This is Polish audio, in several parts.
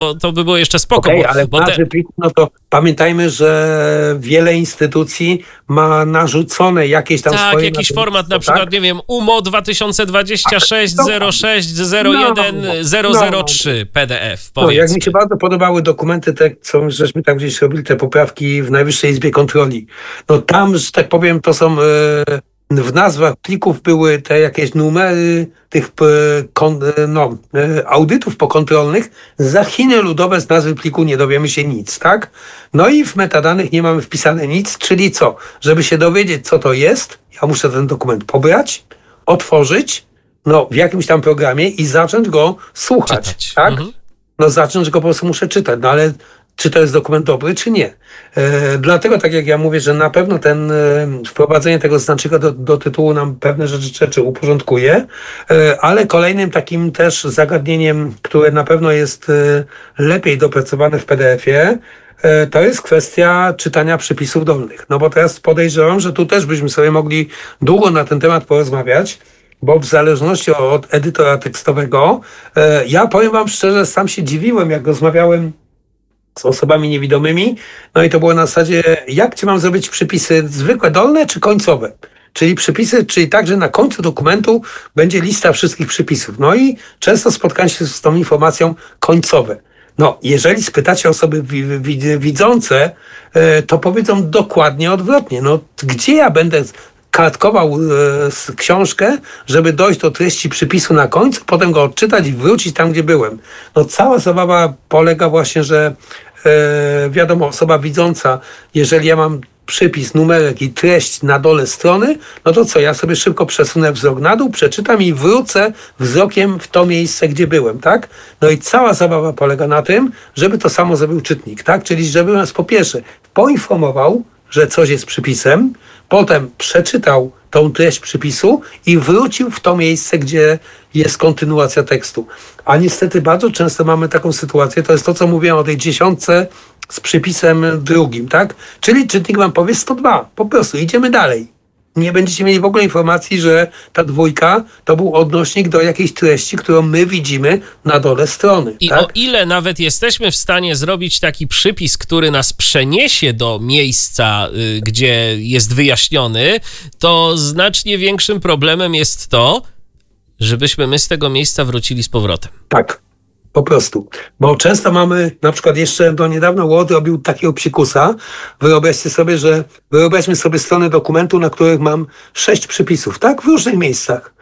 to by było jeszcze spoko. Okej, ale w nazwie pliku, no to pamiętajmy, że wiele instytucji ma narzucone jakieś tam swoje... Tak, jakiś format, na przykład, nie wiem, UMO 2026 06 01 003 PDF, powiedzmy. Jak mi się bardzo podobały dokumenty, te, co żeśmy tam gdzieś robili, te poprawki w Najwyższej Izbie Kontroli. No tam, że tak powiem, to są... W nazwach plików były te jakieś numery tych audytów pokontrolnych. Za Chiny Ludowe z nazwy pliku nie dowiemy się nic, tak? No i w metadanych nie mamy wpisane nic, czyli co? Żeby się dowiedzieć, co to jest, ja muszę ten dokument pobrać, otworzyć, w jakimś tam programie i zacząć go słuchać, czytać. Tak? No zacząć go po prostu muszę czytać, no ale czy to jest dokument dobry, czy nie. Dlatego, tak jak ja mówię, że na pewno wprowadzenie tego znacznika do tytułu nam pewne rzeczy uporządkuje, ale kolejnym takim też zagadnieniem, które na pewno jest lepiej dopracowane w PDF-ie, to jest kwestia czytania przypisów dolnych. No bo teraz podejrzewam, że tu też byśmy sobie mogli długo na ten temat porozmawiać, bo w zależności od edytora tekstowego, ja powiem wam szczerze, sam się dziwiłem, jak rozmawiałem z osobami niewidomymi, no i to było na zasadzie, jak ci mam zrobić przypisy zwykłe, dolne czy końcowe? Czyli przypisy, czyli tak, że na końcu dokumentu będzie lista wszystkich przypisów. No i często spotkałem się z tą informacją końcowe. No, jeżeli spytacie osoby widzące, to powiedzą dokładnie odwrotnie. No, gdzie ja będę kartkował książkę, żeby dojść do treści przypisu na końcu, potem go odczytać i wrócić tam, gdzie byłem. No cała zabawa polega właśnie, że wiadomo, osoba widząca, jeżeli ja mam przypis, numerek i treść na dole strony, no to co, ja sobie szybko przesunę wzrok na dół, przeczytam i wrócę wzrokiem w to miejsce, gdzie byłem, tak? No i cała zabawa polega na tym, żeby to samo zrobił czytnik, tak? Czyli żeby nas po pierwsze poinformował, że coś jest przypisem, potem przeczytał tą treść przypisu i wrócił w to miejsce, gdzie jest kontynuacja tekstu. A niestety bardzo często mamy taką sytuację, to jest to, co mówiłem o tej 10 z przypisem drugim, tak? Czyli czytnik wam powie 102, po prostu idziemy dalej. Nie będziecie mieli w ogóle informacji, że ta 2 to był odnośnik do jakiejś treści, którą my widzimy na dole strony. I tak? O ile nawet jesteśmy w stanie zrobić taki przypis, który nas przeniesie do miejsca, gdzie jest wyjaśniony, to znacznie większym problemem jest to, żebyśmy my z tego miejsca wrócili z powrotem. Tak. Po prostu. Bo często mamy, na przykład jeszcze do niedawna Word robił takiego psikusa. Wyobraźmy sobie strony dokumentu, na których mam 6 przypisów, tak? W różnych miejscach.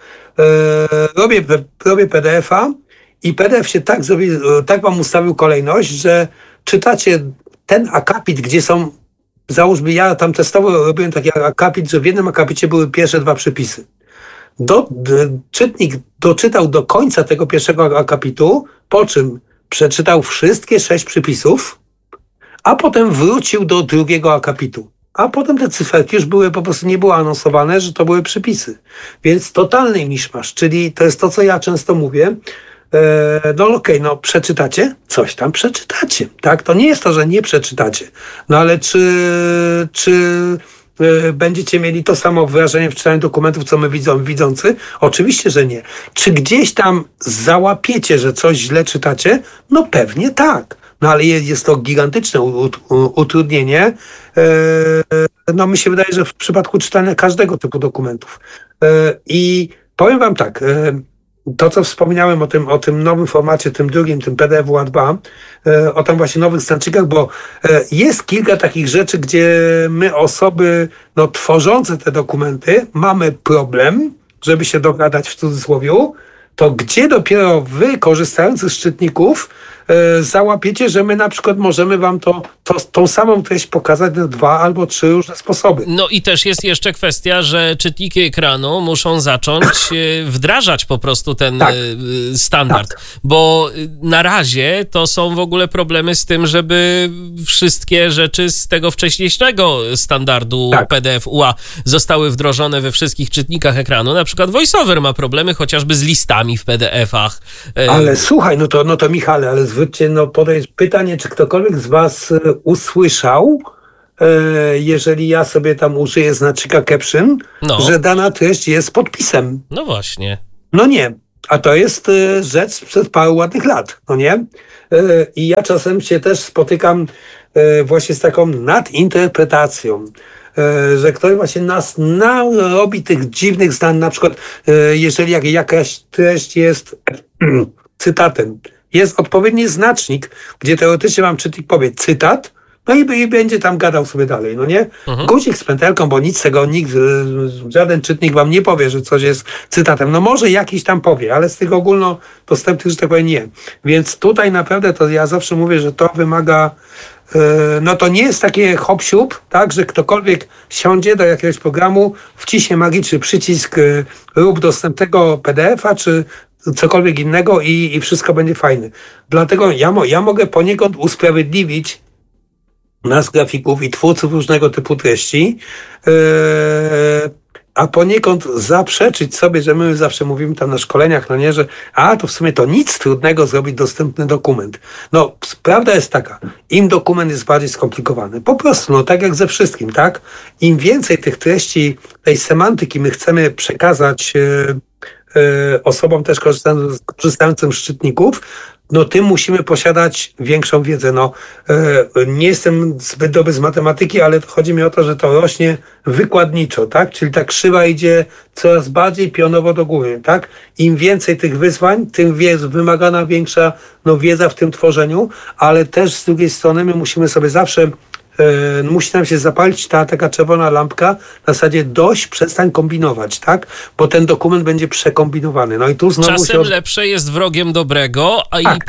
Robię PDF-a i PDF się tak wam ustawił kolejność, że czytacie ten akapit, gdzie są, załóżmy, ja tam testowo robiłem taki akapit, że w jednym akapicie były pierwsze 2 przypisy. Czytnik doczytał do końca tego pierwszego akapitu, po czym przeczytał wszystkie 6 przypisów, a potem wrócił do drugiego akapitu. A potem te cyferki już po prostu nie były anonsowane, że to były przypisy. Więc totalny miszmasz, czyli to jest to, co ja często mówię. Przeczytacie? Coś tam przeczytacie, tak? To nie jest to, że nie przeczytacie. No ale czy będziecie mieli to samo wrażenie w czytaniu dokumentów, co my widzący? Oczywiście, że nie. Czy gdzieś tam załapiecie, że coś źle czytacie? No pewnie tak. No ale jest to gigantyczne utrudnienie. No mi się wydaje, że w przypadku czytania każdego typu dokumentów. I powiem wam tak, to, co wspomniałem o tym nowym formacie, tym drugim, tym PDF WA2, o tam właśnie nowych znacznikach, bo jest kilka takich rzeczy, gdzie my osoby tworzące te dokumenty mamy problem, żeby się dogadać w cudzysłowiu, to gdzie dopiero wy, korzystający z czytników, załapiecie, że my na przykład możemy wam tą samą treść pokazać na 2 albo 3 różne sposoby. No i też jest jeszcze kwestia, że czytniki ekranu muszą zacząć wdrażać po prostu ten standard, bo na razie to są w ogóle problemy z tym, żeby wszystkie rzeczy z tego wcześniejszego standardu PDF UA zostały wdrożone we wszystkich czytnikach ekranu. Na przykład VoiceOver ma problemy chociażby z listami w PDF-ach. Ale słuchaj, no to Michale, ale zwróćcie, pytanie, czy ktokolwiek z was usłyszał, jeżeli ja sobie tam użyję znacznika caption, że dana treść jest podpisem. No właśnie. No nie. A to jest rzecz sprzed paru ładnych lat, no nie? I ja czasem się też spotykam właśnie z taką nadinterpretacją, że ktoś właśnie nas robi tych dziwnych zdań, na przykład jeżeli jakaś treść jest cytatem, jest odpowiedni znacznik, gdzie teoretycznie mam czytnik powie cytat, no i będzie tam gadał sobie dalej, no nie? Guzik z pętelką, bo nic z tego, żaden czytnik wam nie powie, że coś jest cytatem. No może jakiś tam powie, ale z tych ogólnodostępnych, że tak powiem, nie. Więc tutaj naprawdę to ja zawsze mówię, że to wymaga, no to nie jest takie hop-siup, tak, że ktokolwiek siądzie do jakiegoś programu, wciśnie magiczny przycisk rób dostępnego PDF-a, czy cokolwiek innego i wszystko będzie fajne. Dlatego ja mogę poniekąd usprawiedliwić nas, grafików i twórców różnego typu treści, a poniekąd zaprzeczyć sobie, że my zawsze mówimy tam na szkoleniach, no nie, że to w sumie to nic trudnego zrobić dostępny dokument. No, prawda jest taka, im dokument jest bardziej skomplikowany, po prostu, no tak jak ze wszystkim, tak? Im więcej tych treści, tej semantyki my chcemy przekazać osobom też korzystającym z czytników, no tym musimy posiadać większą wiedzę. No, nie jestem zbyt dobry z matematyki, ale chodzi mi o to, że to rośnie wykładniczo, tak? Czyli ta krzywa idzie coraz bardziej pionowo do góry, tak? Im więcej tych wyzwań, tym wymagana większa wiedza w tym tworzeniu, ale też z drugiej strony my musimy sobie zawsze musi nam się zapalić ta taka czerwona lampka, na zasadzie dość, przestań kombinować, tak? Bo ten dokument będzie przekombinowany. No i tu znowu czasem lepsze jest wrogiem dobrego,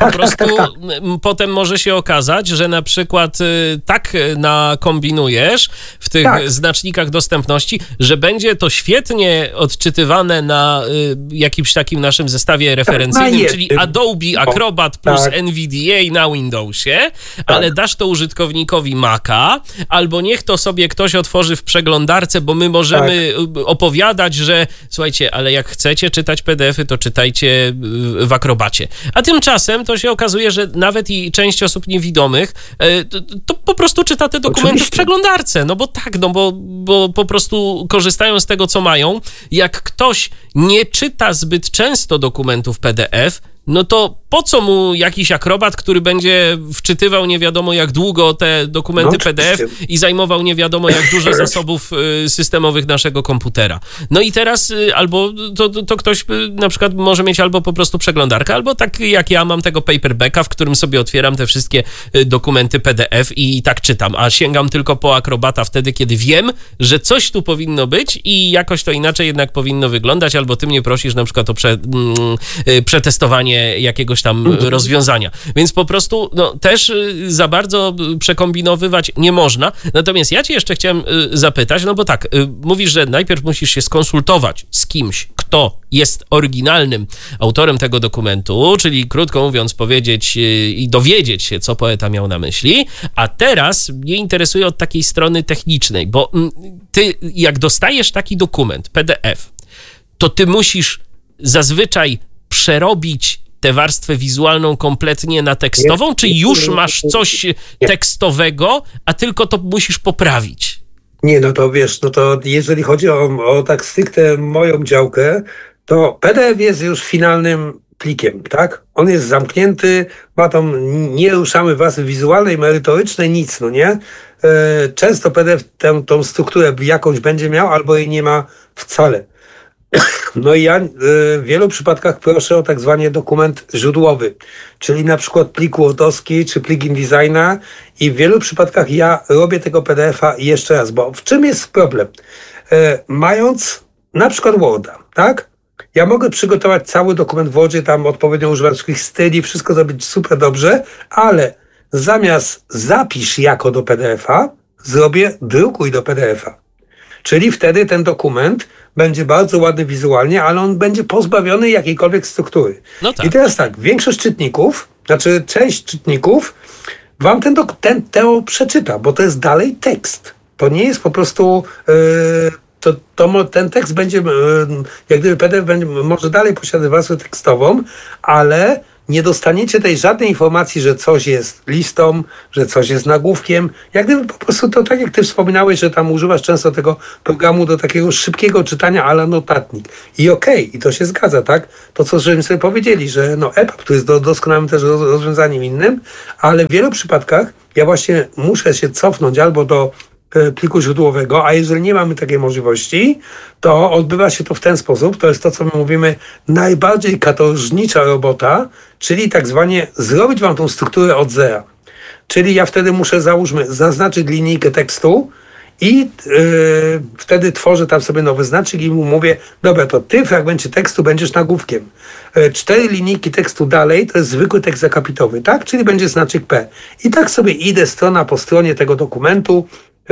potem może się okazać, że na przykład tak nakombinujesz w tych znacznikach dostępności, że będzie to świetnie odczytywane na jakimś takim naszym zestawie referencyjnym, czyli Adobe Acrobat plus NVDA na Windowsie, ale dasz to użytkownikowi Maca, albo niech to sobie ktoś otworzy w przeglądarce, bo my możemy opowiadać, że słuchajcie, ale jak chcecie czytać PDF-y, to czytajcie w Acrobacie. A tymczasem to się okazuje, że nawet i część osób niewidomych to po prostu czyta te dokumenty w przeglądarce. No bo tak, bo po prostu korzystają z tego, co mają. Jak ktoś nie czyta zbyt często dokumentów PDF, no to po co mu jakiś akrobat, który będzie wczytywał nie wiadomo jak długo te dokumenty PDF i zajmował nie wiadomo jak dużo zasobów systemowych naszego komputera. No i teraz albo to ktoś na przykład może mieć albo po prostu przeglądarkę, albo tak jak ja mam tego paperbacka, w którym sobie otwieram te wszystkie dokumenty PDF i tak czytam, a sięgam tylko po akrobata wtedy, kiedy wiem, że coś tu powinno być i jakoś to inaczej jednak powinno wyglądać, albo ty mnie prosisz na przykład o przetestowanie jakiegoś tam rozwiązania. Więc po prostu też za bardzo przekombinowywać nie można. Natomiast ja cię jeszcze chciałem zapytać, no bo tak, mówisz, że najpierw musisz się skonsultować z kimś, kto jest oryginalnym autorem tego dokumentu, czyli krótko mówiąc powiedzieć i dowiedzieć się, co poeta miał na myśli, a teraz mnie interesuje od takiej strony technicznej, bo ty jak dostajesz taki dokument PDF, to ty musisz zazwyczaj przerobić tę warstwę wizualną kompletnie na tekstową, czy już masz coś tekstowego, a tylko to musisz poprawić? Nie, no to wiesz, no to jeżeli chodzi o tak stricte moją działkę, to PDF jest już finalnym plikiem, tak? On jest zamknięty, nie ruszamy warstwy wizualnej, merytorycznej, nic, no nie? Często PDF tą strukturę jakąś będzie miał, albo jej nie ma wcale. No i ja w wielu przypadkach proszę o tak zwany dokument źródłowy, czyli na przykład plik Wordowski czy plik InDesigna i w wielu przypadkach ja robię tego PDF-a jeszcze raz, bo w czym jest problem? Mając na przykład Worda, tak? Ja mogę przygotować cały dokument w Wordzie, tam odpowiednio używać wszystkich styli, wszystko zrobić super dobrze, ale zamiast zapisz jako do PDF-a, zrobię drukuj do PDF-a. Czyli wtedy ten dokument będzie bardzo ładny wizualnie, ale on będzie pozbawiony jakiejkolwiek struktury. No tak. I teraz tak, większość czytników, znaczy część czytników wam to przeczyta, bo to jest dalej tekst. To nie jest po prostu... ten tekst będzie, jak gdyby PDF może dalej posiadać warstwę tekstową, ale nie dostaniecie tej żadnej informacji, że coś jest listą, że coś jest nagłówkiem. Jak gdyby po prostu to tak jak ty wspominałeś, że tam używasz często tego programu do takiego szybkiego czytania a la notatnik. I okej, i to się zgadza, tak? To, co żeśmy sobie powiedzieli, że no EPUB to jest doskonałym też rozwiązaniem innym, ale w wielu przypadkach ja właśnie muszę się cofnąć albo do pliku źródłowego, a jeżeli nie mamy takiej możliwości, to odbywa się to w ten sposób, to jest to, co my mówimy, najbardziej katorżnicza robota, czyli tak zwanie zrobić wam tą strukturę od zera. Czyli ja wtedy muszę, załóżmy, zaznaczyć linijkę tekstu i wtedy tworzę tam sobie nowy znaczek i mu mówię, dobra, to ty w fragmencie tekstu będziesz nagłówkiem. 4 linijki tekstu dalej to jest zwykły tekst akapitowy, tak? Czyli będzie znaczek P. I tak sobie idę strona po stronie tego dokumentu.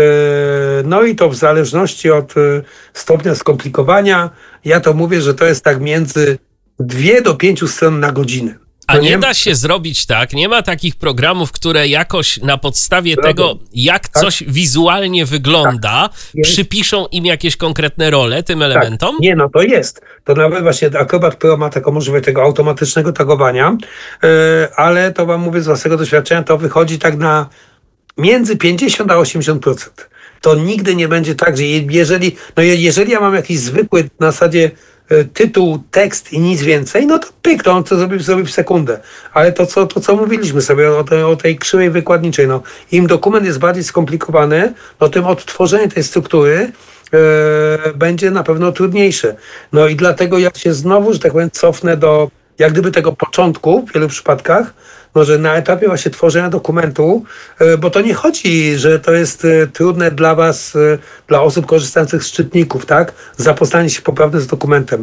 No i to w zależności od stopnia skomplikowania, ja to mówię, że to jest tak między 2 do 5 stron na godzinę. A nie da się zrobić tak, nie ma takich programów, które jakoś na podstawie tego, jak coś wizualnie wygląda, przypiszą im jakieś konkretne role tym elementom? Nie, no to jest. To nawet właśnie Acrobat Pro ma taką możliwość tego automatycznego tagowania, ale to wam mówię z własnego doświadczenia, to wychodzi tak na między 50 a 80%. To nigdy nie będzie tak, że jeżeli ja mam jakiś zwykły na zasadzie tytuł, tekst i nic więcej, no to pyk, to on to zrobi w sekundę. Ale to co mówiliśmy sobie o tej krzywej wykładniczej, no im dokument jest bardziej skomplikowany, no tym odtworzenie tej struktury będzie na pewno trudniejsze. No i dlatego ja się znowu, że tak powiem, cofnę do jak gdyby tego początku w wielu przypadkach, no, że na etapie właśnie tworzenia dokumentu, bo to nie chodzi, że to jest trudne dla was, dla osób korzystających z czytników, tak? Zapoznanie się poprawnie z dokumentem.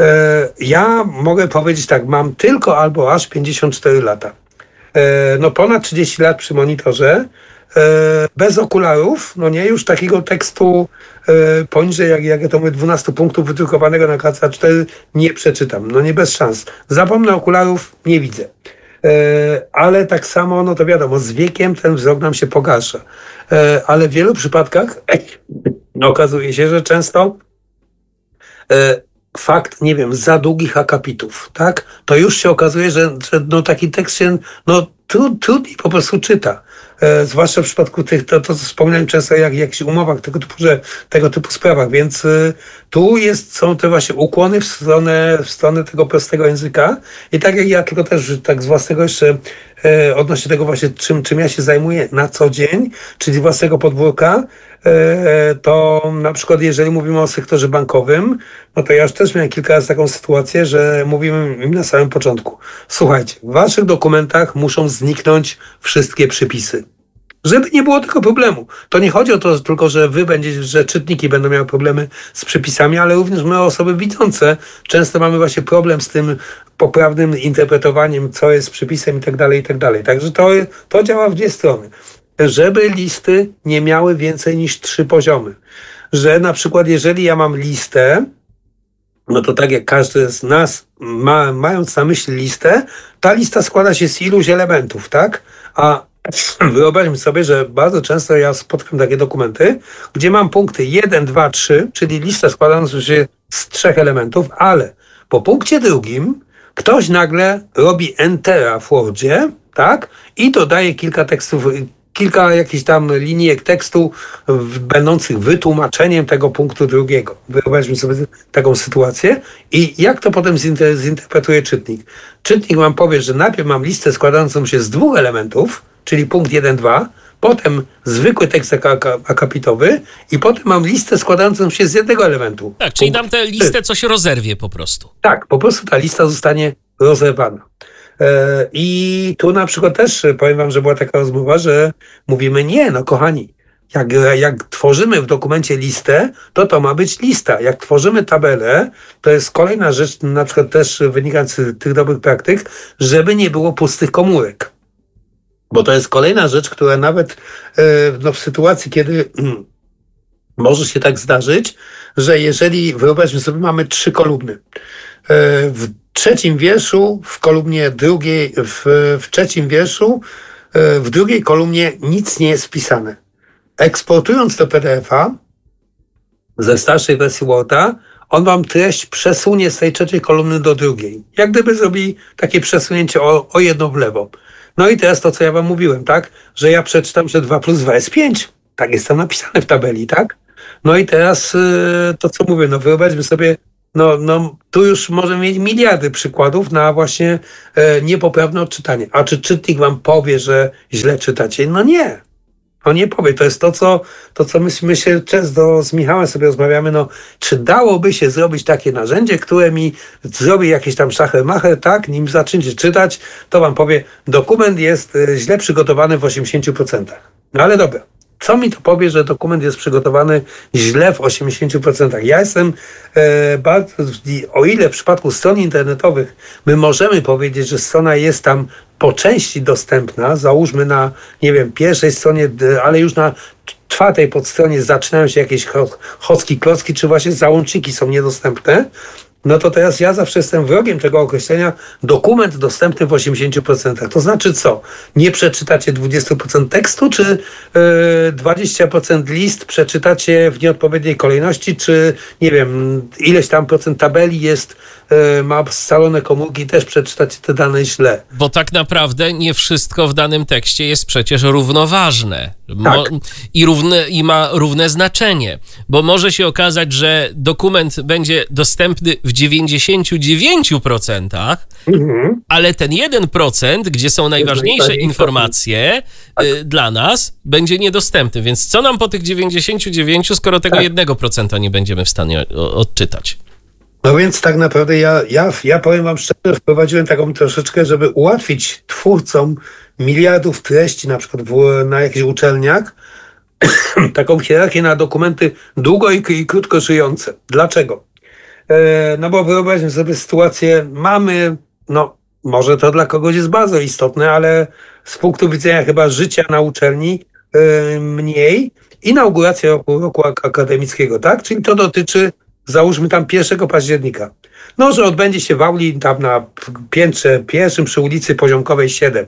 Ja mogę powiedzieć tak, mam tylko albo aż 54 lata. No ponad 30 lat przy monitorze, bez okularów, no nie, już takiego tekstu poniżej, jak ja to mówię, 12 punktów wydrukowanego na kartce A4 nie przeczytam, no nie, bez szans. Zapomnę okularów, nie widzę. Ale tak samo, no to wiadomo, z wiekiem ten wzrok nam się pogarsza. Ale w wielu przypadkach okazuje się, że często fakt, nie wiem, za długich akapitów, tak? To już się okazuje, że no taki tekst się trudniej po prostu czyta. Zwłaszcza w przypadku tych, to co wspominałem często, jak jakichś umowach tego typu sprawach, więc tu są te właśnie ukłony w stronę tego prostego języka i tak jak ja tylko też tak z własnego jeszcze odnośnie tego właśnie, czym ja się zajmuję na co dzień, czyli własnego podwórka, to na przykład jeżeli mówimy o sektorze bankowym, no to ja już też miałem kilka razy taką sytuację, że mówimy im na samym początku, słuchajcie, w waszych dokumentach muszą zniknąć wszystkie przypisy. Żeby nie było tego problemu. To nie chodzi o to tylko, że że czytniki będą miały problemy z przypisami, ale również my, osoby widzące, często mamy właśnie problem z tym poprawnym interpretowaniem, co jest przypisem i tak dalej, i tak dalej. Także to działa w dwie strony. Żeby listy nie miały więcej niż 3 poziomy. Że na przykład jeżeli ja mam listę, no to tak jak każdy z nas, mając na myśli listę, ta lista składa się z iluś elementów, tak? A wyobraźmy sobie, że bardzo często ja spotkam takie dokumenty, gdzie mam punkty 1, 2, 3, czyli listę składającą się z 3 elementów, ale po punkcie drugim ktoś nagle robi entera w Wordzie, tak? I dodaje kilka tekstów, kilka jakichś tam linijek tekstu będących wytłumaczeniem tego punktu drugiego. Wyobraźmy sobie taką sytuację i jak to potem zinterpretuje czytnik. Czytnik wam powie, że najpierw mam listę składającą się z 2 elementów, czyli punkt 1, 2, potem zwykły tekst akapitowy i potem mam listę składającą się z jednego elementu. Tak, czyli nam tę listę coś rozerwie po prostu. Tak, po prostu ta lista zostanie rozerwana. I tu na przykład też powiem wam, że była taka rozmowa, że mówimy nie, no kochani, jak tworzymy w dokumencie listę, to ma być lista. Jak tworzymy tabelę, to jest kolejna rzecz, na przykład też wynikająca z tych dobrych praktyk, żeby nie było pustych komórek. Bo to jest kolejna rzecz, która nawet w sytuacji, kiedy może się tak zdarzyć, że jeżeli, wyobraźmy sobie, mamy 3 kolumny. W 3. wierszu, w kolumnie drugiej, w 3. wierszu, w drugiej kolumnie nic nie jest wpisane. Eksportując do PDF-a ze starszej wersji Worda, on wam treść przesunie z tej trzeciej kolumny do drugiej. Jak gdyby zrobili takie przesunięcie o jedno w lewo. No i teraz to, co ja wam mówiłem, tak? Że ja przeczytam, że 2 plus 2 jest 5. Tak jest tam napisane w tabeli, tak? No i teraz to, co mówię, no wyobraźmy sobie, no tu już możemy mieć miliardy przykładów na właśnie niepoprawne odczytanie. A czy czytnik wam powie, że źle czytacie? No nie. On nie powie. To jest to, co my się często z Michałem sobie rozmawiamy, no czy dałoby się zrobić takie narzędzie, które mi zrobi jakieś tam szacher-macher, tak, nim zaczniecie czytać, to wam powie, dokument jest źle przygotowany w 80%. No ale dobra. Co mi to powie, że dokument jest przygotowany źle w 80%? Ja jestem bardzo, o ile w przypadku stron internetowych my możemy powiedzieć, że strona jest tam po części dostępna, załóżmy na, nie wiem, pierwszej stronie, ale już na czwartej podstronie zaczynają się jakieś chocki, klocki, czy właśnie załączniki są niedostępne, no to teraz ja zawsze jestem wrogiem tego określenia dokument dostępny w 80%. To znaczy co? Nie przeczytacie 20% tekstu, czy 20% list przeczytacie w nieodpowiedniej kolejności, czy nie wiem, ileś tam procent tabeli jest, ma scalone komórki, też przeczytacie te dane źle. Bo tak naprawdę nie wszystko w danym tekście jest przecież równoważne. Tak. I ma równe znaczenie. Bo może się okazać, że dokument będzie dostępny w 99%, ale ten 1%, gdzie są najważniejsze informacje dla nas, będzie niedostępny. Więc co nam po tych 99, skoro tego 1% nie będziemy w stanie odczytać? No więc tak naprawdę ja powiem wam szczerze, wprowadziłem taką troszeczkę, żeby ułatwić twórcom miliardów treści, na przykład na jakichś uczelniach, taką hierarchię na dokumenty długo i krótko żyjące. Dlaczego? No bo wyobraźmy sobie sytuację, mamy, no może to dla kogoś jest bardzo istotne, ale z punktu widzenia chyba życia na uczelni mniej, inauguracja roku akademickiego, tak? Czyli to dotyczy, załóżmy tam 1 października. No, że odbędzie się w auli tam na piętrze pierwszym przy ulicy Poziomkowej 7.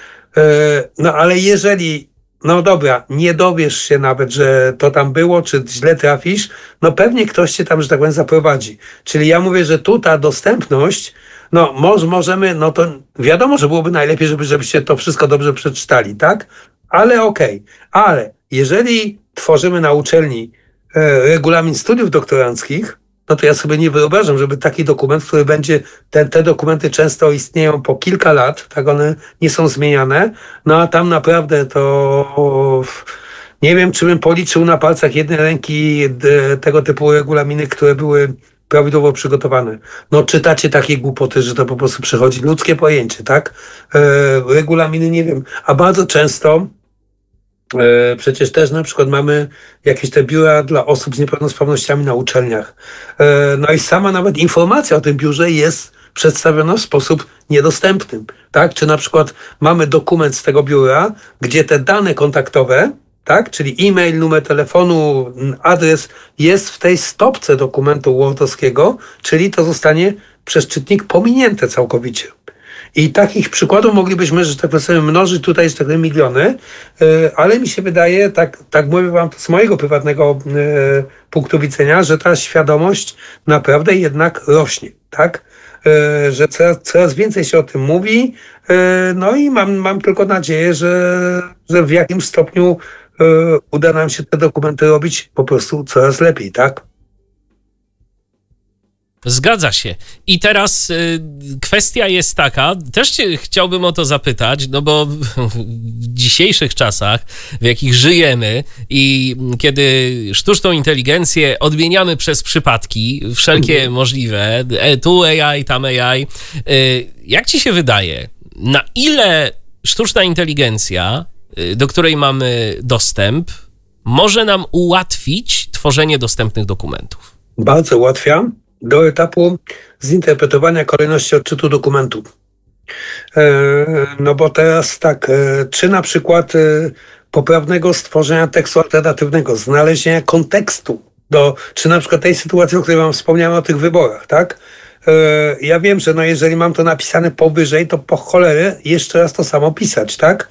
No ale jeżeli, no dobra, nie dowiesz się nawet, że to tam było, czy źle trafisz, no pewnie ktoś cię tam, że tak powiem, zaprowadzi. Czyli ja mówię, że tu ta dostępność, no możemy, no to wiadomo, że byłoby najlepiej, żebyście to wszystko dobrze przeczytali, tak? Ale okej. Ale jeżeli tworzymy na uczelni regulamin studiów doktoranckich, no to ja sobie nie wyobrażam, żeby taki dokument, który będzie, te dokumenty często istnieją po kilka lat, tak, one nie są zmieniane, no a tam naprawdę to nie wiem, czy bym policzył na palcach jednej ręki tego typu regulaminy, które były prawidłowo przygotowane. No czytacie takie głupoty, że to po prostu przechodzi ludzkie pojęcie, tak? Regulaminy, nie wiem, a bardzo często przecież też na przykład mamy jakieś te biura dla osób z niepełnosprawnościami na uczelniach. No i sama nawet informacja o tym biurze jest przedstawiona w sposób niedostępny. Tak? Czy na przykład mamy dokument z tego biura, gdzie te dane kontaktowe, tak? Czyli e-mail, numer telefonu, adres jest w tej stopce dokumentu wordowskiego, czyli to zostanie przez czytnik pominięte całkowicie. I takich przykładów moglibyśmy, że tak powiem, mnożyć tutaj, że tak powiem, miliony, ale mi się wydaje, tak mówię wam to z mojego prywatnego punktu widzenia, że ta świadomość naprawdę jednak rośnie, tak? Że coraz więcej się o tym mówi, no i mam tylko nadzieję, że w jakimś stopniu uda nam się te dokumenty robić po prostu coraz lepiej, tak? Zgadza się. I teraz kwestia jest taka, też cię chciałbym o to zapytać, no bo w dzisiejszych czasach, w jakich żyjemy i kiedy sztuczną inteligencję odmieniamy przez przypadki, wszelkie możliwe, tu AI, tam AI, jak ci się wydaje, na ile sztuczna inteligencja, do której mamy dostęp, może nam ułatwić tworzenie dostępnych dokumentów? Bardzo ułatwia. Do etapu zinterpretowania kolejności odczytu dokumentu. No bo teraz tak, czy na przykład poprawnego stworzenia tekstu alternatywnego, znalezienia kontekstu, czy na przykład tej sytuacji, o której wam wspomniałem o tych wyborach, tak? Ja wiem, że no jeżeli mam to napisane powyżej, to po cholerę jeszcze raz to samo pisać, tak?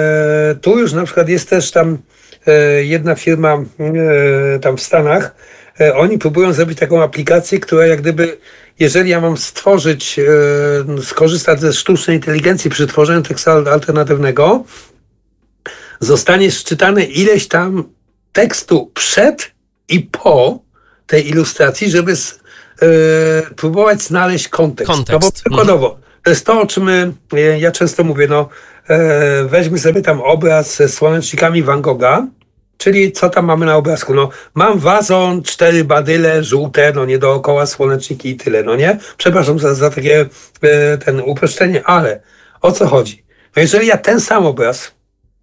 Tu już na przykład jest też tam jedna firma tam w Stanach, oni próbują zrobić taką aplikację, która jak gdyby, jeżeli ja mam stworzyć, skorzystać ze sztucznej inteligencji przy tworzeniu tekstu alternatywnego, zostanie szczytane ileś tam tekstu przed i po tej ilustracji, żeby próbować znaleźć kontekst. No bo przykładowo, to jest to, o czym ja często mówię, weźmy sobie tam obraz ze słonecznikami Van Gogha, czyli co tam mamy na obrazku? No, mam wazon, 4 badyle żółte, nie dookoła słoneczniki i tyle, nie? Przepraszam za takie uproszczenie, ale o co chodzi? No jeżeli ja ten sam obraz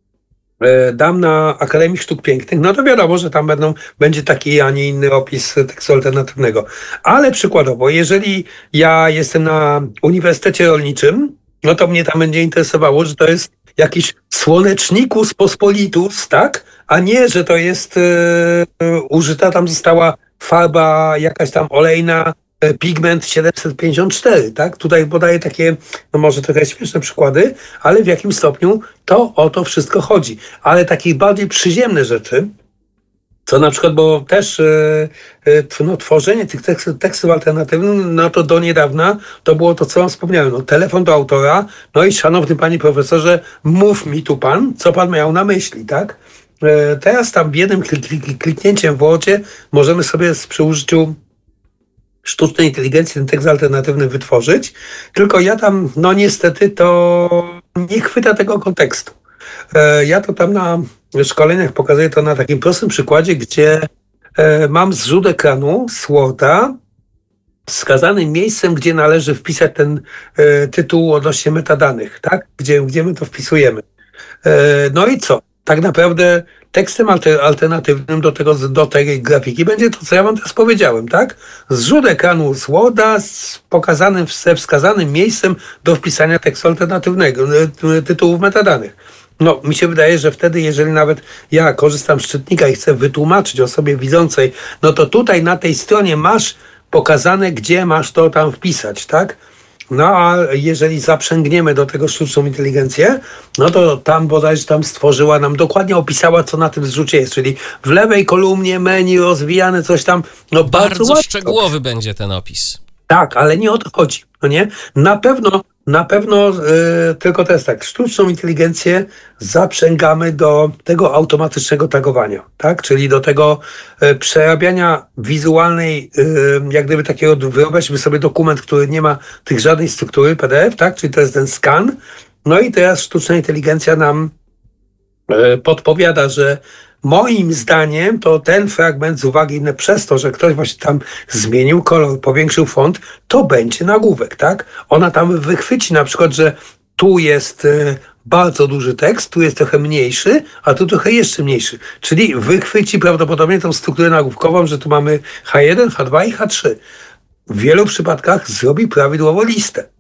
dam na Akademii Sztuk Pięknych, no to wiadomo, że tam będzie taki, a nie inny opis tekstu alternatywnego. Ale przykładowo, jeżeli ja jestem na Uniwersytecie Rolniczym, no to mnie tam będzie interesowało, że to jest jakiś Słonecznicus Pospolitus, tak? A nie, że to jest użyta, tam została farba jakaś tam olejna, pigment 754, tak? Tutaj podaję takie, może trochę śmieszne przykłady, ale w jakim stopniu to o to wszystko chodzi. Ale takich bardziej przyziemne rzeczy, co na przykład, bo też tworzenie tych tekstów alternatywnych, no to do niedawna to było to, co wam wspomniałem. Telefon do autora, i szanowny panie profesorze, mów mi tu pan, co pan miał na myśli, tak? Teraz tam jednym kliknięciem w Wordzie możemy sobie przy użyciu sztucznej inteligencji ten tekst alternatywny wytworzyć, tylko ja tam, niestety to nie chwyta tego kontekstu. Ja to tam na szkoleniach pokazuję to na takim prostym przykładzie, gdzie mam zrzut ekranu z Worda wskazanym miejscem, gdzie należy wpisać ten tytuł odnośnie metadanych, tak? Gdzie my to wpisujemy. No i co? Tak naprawdę tekstem alternatywnym do tej grafiki będzie to, co ja wam teraz powiedziałem, tak? Zrzut ekranu z Worda ze wskazanym miejscem do wpisania tekstu alternatywnego, tytułów metadanych. Mi się wydaje, że wtedy, jeżeli nawet ja korzystam z czytnika i chcę wytłumaczyć osobie widzącej, to tutaj na tej stronie masz pokazane, gdzie masz to tam wpisać, tak? A jeżeli zaprzęgniemy do tego sztuczną inteligencję, to tam bodajże tam stworzyła nam, dokładnie opisała, co na tym zrzucie jest, czyli w lewej kolumnie menu rozwijane coś tam. Bardzo szczegółowy będzie ten opis. Tak, ale nie o to chodzi, nie? Na pewno, tylko to jest tak, sztuczną inteligencję zaprzęgamy do tego automatycznego tagowania, tak? Czyli do tego przerabiania wizualnej, jak gdyby takiego, wyobraźmy sobie dokument, który nie ma tych żadnej struktury PDF, tak? Czyli to jest ten skan. I teraz sztuczna inteligencja nam podpowiada, że moim zdaniem to ten fragment z uwagi przez to, że ktoś właśnie tam zmienił kolor, powiększył font, to będzie nagłówek, tak? Ona tam wychwyci na przykład, że tu jest bardzo duży tekst, tu jest trochę mniejszy, a tu trochę jeszcze mniejszy. Czyli wychwyci prawdopodobnie tą strukturę nagłówkową, że tu mamy H1, H2 i H3. W wielu przypadkach zrobi prawidłowo listę.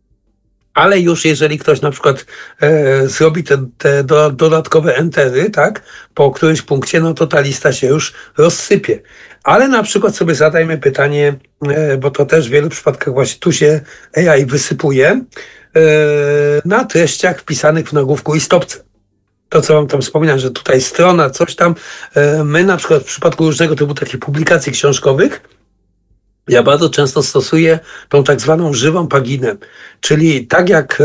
Ale już jeżeli ktoś na przykład zrobi te dodatkowe entery, tak, po którymś punkcie, to ta lista się już rozsypie. Ale na przykład sobie zadajmy pytanie, bo to też w wielu przypadkach właśnie tu się AI wysypuje, na treściach wpisanych w nagłówku i stopce. To, co wam tam wspominam, że tutaj strona, coś tam, my na przykład w przypadku różnego typu takich publikacji książkowych, ja bardzo często stosuję tą tak zwaną żywą paginę, czyli tak jak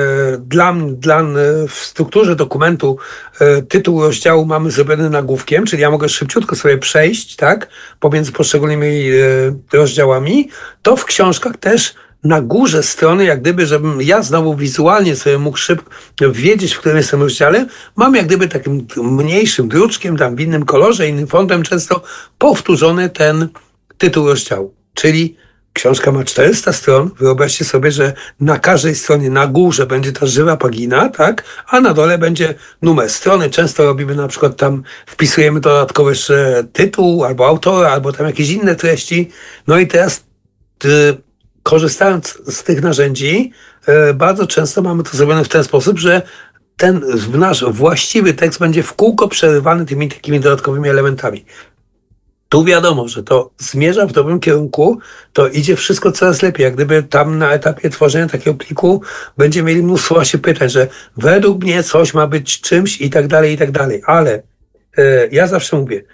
w strukturze dokumentu tytuł rozdziału mamy zrobiony nagłówkiem, czyli ja mogę szybciutko sobie przejść, tak, pomiędzy poszczególnymi rozdziałami, to w książkach też na górze strony, jak gdyby, żebym ja znowu wizualnie sobie mógł szybko wiedzieć, w którym jestem rozdziale, mam jak gdyby takim mniejszym druczkiem, tam w innym kolorze, innym fontem często powtórzony ten tytuł rozdziału. Czyli książka ma 400 stron, wyobraźcie sobie, że na każdej stronie na górze będzie ta żywa pagina, tak, a na dole będzie numer strony. Często robimy na przykład tam, wpisujemy dodatkowo jeszcze tytuł, albo autora, albo tam jakieś inne treści. I teraz korzystając z tych narzędzi, bardzo często mamy to zrobione w ten sposób, że ten nasz właściwy tekst będzie w kółko przerywany tymi takimi dodatkowymi elementami. Tu wiadomo, że to zmierza w dobrym kierunku, to idzie wszystko coraz lepiej. Jak gdyby tam na etapie tworzenia takiego pliku będziemy mieli mnóstwo właśnie pytań, że według mnie coś ma być czymś i tak dalej, i tak dalej. Ale ja zawsze mówię,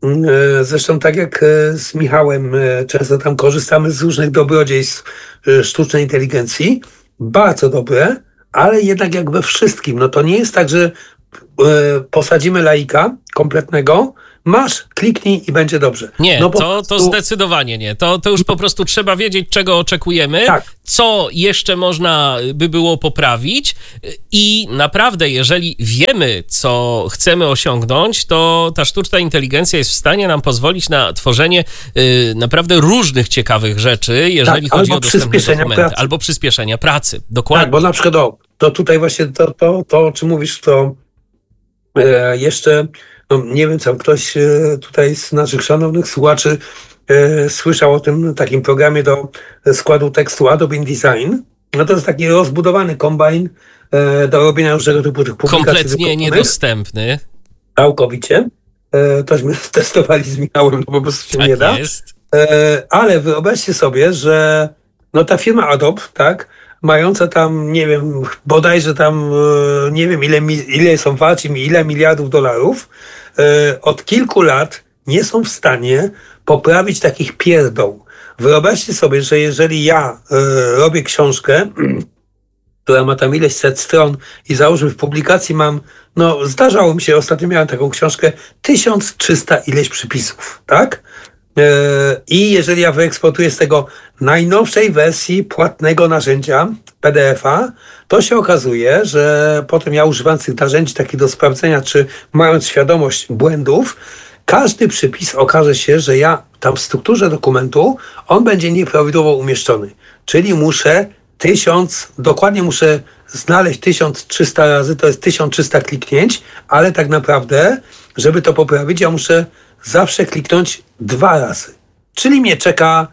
Zresztą tak jak z Michałem, często tam korzystamy z różnych dobrodziejstw sztucznej inteligencji, bardzo dobre, ale jednak jak we wszystkim, no to nie jest tak, że posadzimy laika kompletnego, masz, kliknij i będzie dobrze. Nie, no to zdecydowanie nie. To już po prostu trzeba wiedzieć, czego oczekujemy, tak. Co jeszcze można by było poprawić i naprawdę, jeżeli wiemy, co chcemy osiągnąć, to ta sztuczna inteligencja jest w stanie nam pozwolić na tworzenie naprawdę różnych ciekawych rzeczy, jeżeli chodzi o dostępne dokumenty. Pracy. Albo przyspieszenia pracy. Dokładnie. Tak, bo na przykład to tutaj właśnie to o czym mówisz, to jeszcze, no nie wiem, co ktoś tutaj z naszych szanownych słuchaczy słyszał o tym takim programie do składu tekstu Adobe InDesign. No to jest taki rozbudowany kombajn do robienia różnego typu tych publikacji. Kompletnie niedostępny. Całkowicie. Tośmy testowali z Michałem, no po prostu się tak nie da. Jest. Ale wyobraźcie sobie, że no ta firma Adobe, tak, mająca tam, nie wiem, bodajże tam, nie wiem ile są warci, ile miliardów dolarów, od kilku lat nie są w stanie poprawić takich pierdół. Wyobraźcie sobie, że jeżeli ja robię książkę, która ma tam ileś set stron i załóżmy w publikacji mam, no zdarzało mi się, ostatnio miałem taką książkę, 1300 ileś przypisów, tak? I jeżeli ja wyeksportuję z tego najnowszej wersji płatnego narzędzia PDF-a, to się okazuje, że potem ja używając tych narzędzi takich do sprawdzenia, czy mając świadomość błędów, każdy przypis okaże się, że ja tam w strukturze dokumentu, on będzie nieprawidłowo umieszczony. Czyli dokładnie muszę znaleźć 1300 razy, to jest 1300 kliknięć, ale tak naprawdę, żeby to poprawić, ja muszę zawsze kliknąć 2 razy. Czyli mnie czeka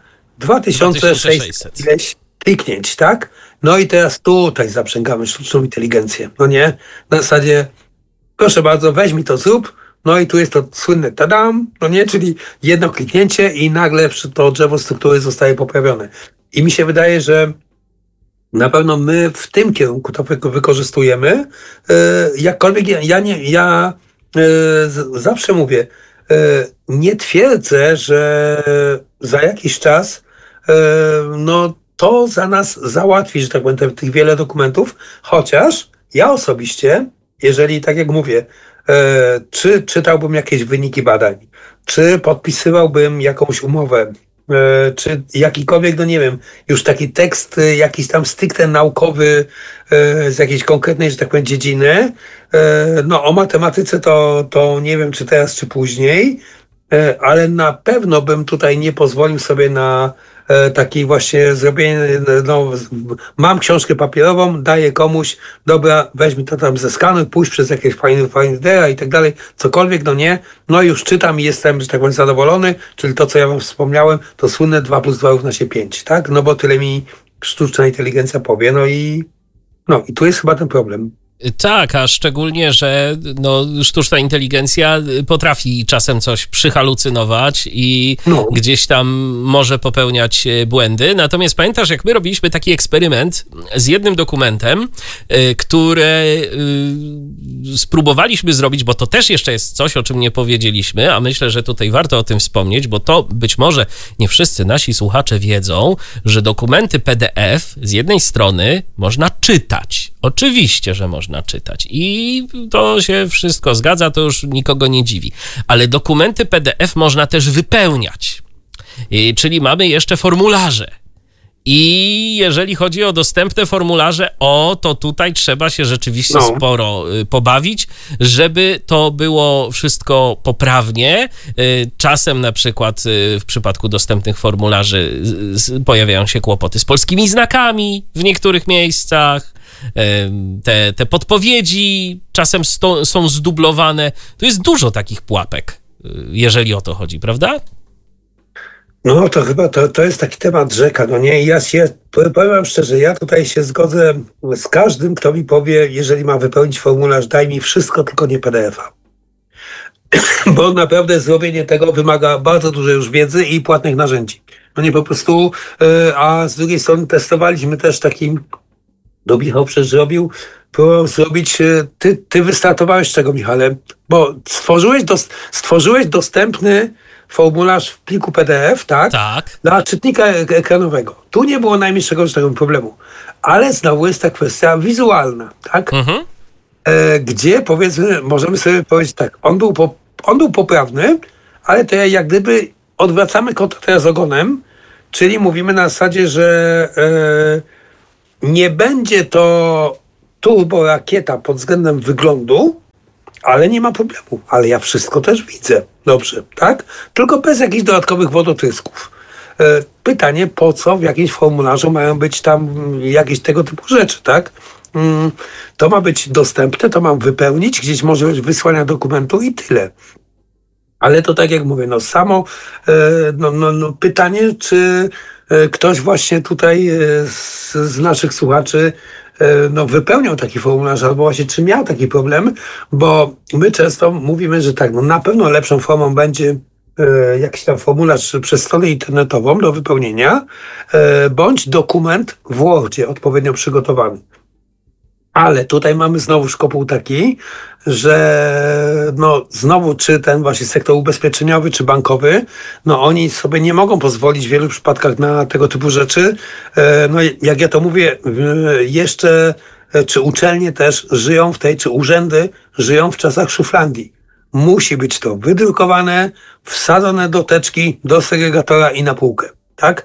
2600 ileś kliknięć, tak? No i teraz tutaj zaprzęgamy sztuczną inteligencję, no nie? Na zasadzie, proszę bardzo, weź mi to zrób, no i tu jest to słynne tadam, no nie? Czyli jedno kliknięcie i nagle to drzewo struktury zostaje poprawione. I mi się wydaje, że na pewno my w tym kierunku to wykorzystujemy. Jakkolwiek ja zawsze mówię, nie twierdzę, że za jakiś czas no to za nas załatwi, że tak powiem, tych wiele dokumentów, chociaż ja osobiście, jeżeli tak jak mówię, czy czytałbym jakieś wyniki badań, czy podpisywałbym jakąś umowę, czy jakikolwiek, no nie wiem, już taki tekst, jakiś tam stricte naukowy z jakiejś konkretnej, że tak powiem, dziedziny, no o matematyce to nie wiem, czy teraz, czy później, ale na pewno bym tutaj nie pozwolił sobie na taki właśnie zrobienie, no, mam książkę papierową, daję komuś, dobra, weź mi to tam zeskanuj, pójść przez jakieś Findera i tak dalej, cokolwiek, no nie, no już czytam i jestem, że tak powiem, zadowolony, czyli to, co ja wam wspomniałem, to słynne 2 + 2 równa się 5, tak, no bo tyle mi sztuczna inteligencja powie, no i tu jest chyba ten problem. Tak, a szczególnie, że no, sztuczna inteligencja potrafi czasem coś przyhalucynować i gdzieś tam może popełniać błędy. Natomiast pamiętasz, jak my robiliśmy taki eksperyment z jednym dokumentem, który spróbowaliśmy zrobić, bo to też jeszcze jest coś, o czym nie powiedzieliśmy, a myślę, że tutaj warto o tym wspomnieć, bo to być może nie wszyscy nasi słuchacze wiedzą, że dokumenty PDF z jednej strony można czytać. Oczywiście, że można czytać i to się wszystko zgadza, to już nikogo nie dziwi. Ale dokumenty PDF można też wypełniać, czyli mamy jeszcze formularze. I jeżeli chodzi o dostępne formularze, to tutaj trzeba się rzeczywiście sporo pobawić, żeby to było wszystko poprawnie. Czasem na przykład w przypadku dostępnych formularzy pojawiają się kłopoty z polskimi znakami w niektórych miejscach. Te podpowiedzi czasem są zdublowane. Tu jest dużo takich pułapek, jeżeli o to chodzi, prawda? No to chyba to jest taki temat rzeka, no nie? Ja powiem wam szczerze, ja tutaj się zgodzę z każdym, kto mi powie, jeżeli ma wypełnić formularz, daj mi wszystko, tylko nie PDF-a. Bo naprawdę zrobienie tego wymaga bardzo dużej już wiedzy i płatnych narzędzi. No nie po prostu, a z drugiej strony testowaliśmy też taki, Michał przecież robił próbował zrobić, ty wystartowałeś z czego, Michale? Bo stworzyłeś dostępny formularz w pliku PDF, tak? Tak. Dla czytnika ekranowego. Tu nie było najmniejszego żadnego problemu. Ale znowu jest ta kwestia wizualna, tak? Mhm. Gdzie, powiedzmy, możemy sobie powiedzieć tak, on był poprawny, ale to jak gdyby odwracamy kota teraz ogonem, czyli mówimy na zasadzie, że nie będzie to turborakieta pod względem wyglądu, ale nie ma problemu. Ale ja wszystko też widzę. Dobrze, tak? Tylko bez jakichś dodatkowych wodotrysków. Pytanie, po co w jakimś formularzu mają być tam jakieś tego typu rzeczy, tak? To ma być dostępne, to mam wypełnić, gdzieś możliwość wysłania dokumentu i tyle. Ale to tak jak mówię, pytanie, czy ktoś właśnie tutaj z naszych słuchaczy wypełniał taki formularz, albo właśnie czy miał taki problem, bo my często mówimy, że tak, na pewno lepszą formą będzie jakiś tam formularz przez stronę internetową do wypełnienia, bądź dokument w Wordzie odpowiednio przygotowany. Ale tutaj mamy znowu szkopuł taki, że znowu czy ten właśnie sektor ubezpieczeniowy, czy bankowy, oni sobie nie mogą pozwolić w wielu przypadkach na tego typu rzeczy. Jak ja to mówię, jeszcze czy uczelnie też żyją czy urzędy żyją w czasach szuflandii. Musi być to wydrukowane, wsadzone do teczki, do segregatora i na półkę, tak?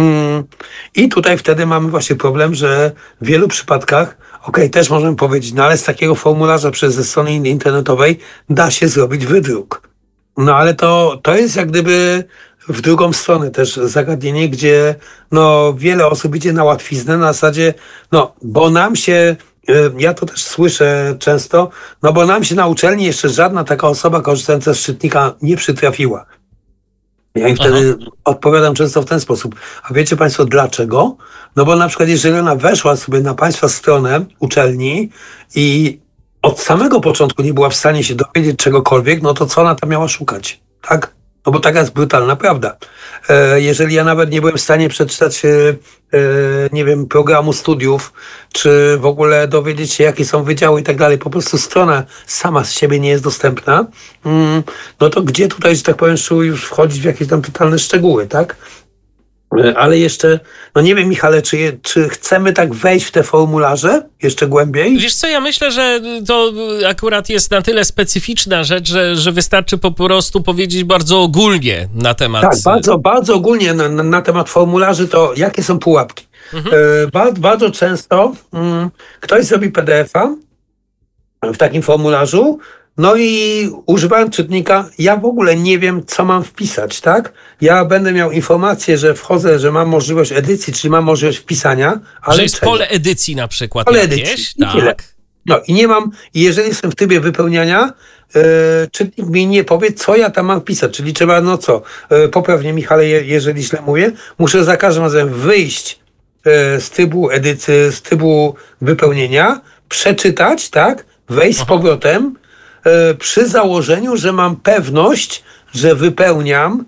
I tutaj wtedy mamy właśnie problem, że w wielu przypadkach też możemy powiedzieć, ale z takiego formularza ze strony internetowej da się zrobić wydruk. Ale to jest jak gdyby w drugą stronę też zagadnienie, gdzie wiele osób idzie na łatwiznę na zasadzie, bo nam się, ja to też słyszę często, bo nam się na uczelni jeszcze żadna taka osoba korzystająca z czytnika nie przytrafiła. Ja im wtedy odpowiadam często w ten sposób. A wiecie Państwo dlaczego? Bo na przykład jeżeli ona weszła sobie na Państwa stronę uczelni i od samego początku nie była w stanie się dowiedzieć czegokolwiek, to co ona tam miała szukać? Tak? Bo taka jest brutalna prawda. Jeżeli ja nawet nie byłem w stanie przeczytać, nie wiem, programu studiów, czy w ogóle dowiedzieć się, jakie są wydziały i tak dalej, po prostu strona sama z siebie nie jest dostępna, to gdzie tutaj, że tak powiem, już wchodzić w jakieś tam totalne szczegóły, tak? Ale jeszcze, nie wiem, Michale, czy chcemy tak wejść w te formularze jeszcze głębiej? Wiesz co, ja myślę, że to akurat jest na tyle specyficzna rzecz, że wystarczy po prostu powiedzieć bardzo ogólnie na temat... Tak, bardzo, bardzo ogólnie na temat formularzy, to jakie są pułapki. Bardzo często ktoś zrobi PDF-a w takim formularzu, i używając czytnika, ja w ogóle nie wiem, co mam wpisać, tak? Ja będę miał informację, że wchodzę, że mam możliwość edycji, czyli mam możliwość wpisania, ale że jest pole edycji na przykład pole jakieś, edycji, tak. I tyle. I nie mam, i jeżeli jestem w trybie wypełniania, czytnik mi nie powie, co ja tam mam wpisać, czyli trzeba, poprawnie Michale, jeżeli źle mówię, muszę za każdym razem wyjść z trybu edycji, z trybu wypełnienia, przeczytać, tak? Wejść z powrotem, przy założeniu, że mam pewność, że wypełniam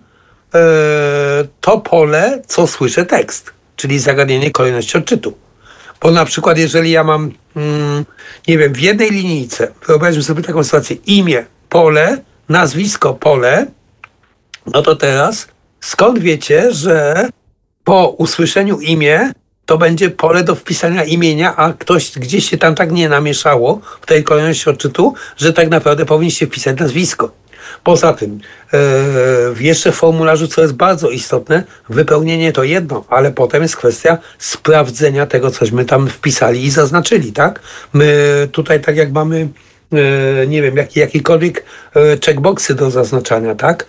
to pole, co słyszę tekst, czyli zagadnienie kolejności odczytu. Bo na przykład, jeżeli ja mam, nie wiem, w jednej linijce, wyobraźmy sobie taką sytuację, imię, pole, nazwisko, pole, to teraz skąd wiecie, że po usłyszeniu imię to będzie pole do wpisania imienia, a ktoś gdzieś się tam tak nie namieszało w tej kolejności odczytu, że tak naprawdę powinniście wpisać nazwisko. Poza tym, jeszcze w formularzu, co jest bardzo istotne, wypełnienie to jedno, ale potem jest kwestia sprawdzenia tego, cośmy tam wpisali i zaznaczyli, tak? My tutaj tak jak mamy, nie wiem, jakiekolwiek checkboxy do zaznaczania, tak?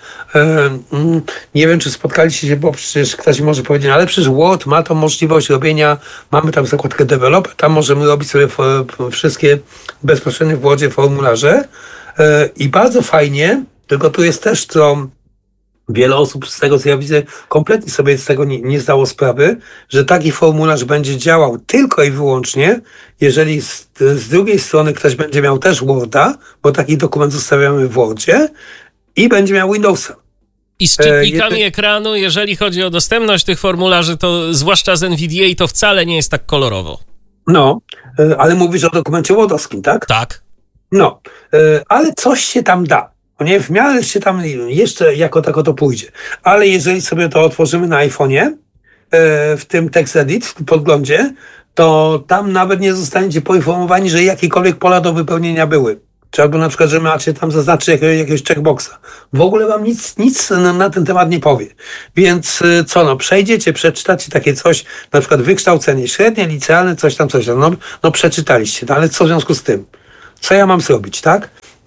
Nie wiem, czy spotkaliście się, bo przecież ktoś może powiedzieć, ale przecież Word ma tą możliwość robienia, mamy tam zakładkę developer, tam możemy robić sobie wszystkie bezpośrednio w Wordzie formularze i bardzo fajnie, tylko tu jest też to, wiele osób z tego, co ja widzę, kompletnie sobie z tego nie zdało sprawy, że taki formularz będzie działał tylko i wyłącznie, jeżeli z drugiej strony ktoś będzie miał też Worda, bo taki dokument zostawiamy w Wordzie i będzie miał Windowsa. I z czytnikami ekranu, jeżeli chodzi o dostępność tych formularzy, to zwłaszcza z NVDA, to wcale nie jest tak kolorowo. No, ale mówisz o dokumencie łodowskim, tak? Tak. No, ale coś się tam da. No nie, w miarę się tam jeszcze jako tako to pójdzie. Ale jeżeli sobie to otworzymy na iPhone'ie, w tym TextEdit, w tym podglądzie, to tam nawet nie zostaniecie poinformowani, że jakiekolwiek pola do wypełnienia były. Czy albo na przykład, że macie tam zaznaczyć jakiegoś checkboxa. W ogóle wam nic na ten temat nie powie. Więc co, no przejdziecie, przeczytacie takie coś, na przykład wykształcenie średnie, licealne, coś tam. No przeczytaliście, no ale co w związku z tym? Co ja mam zrobić, tak?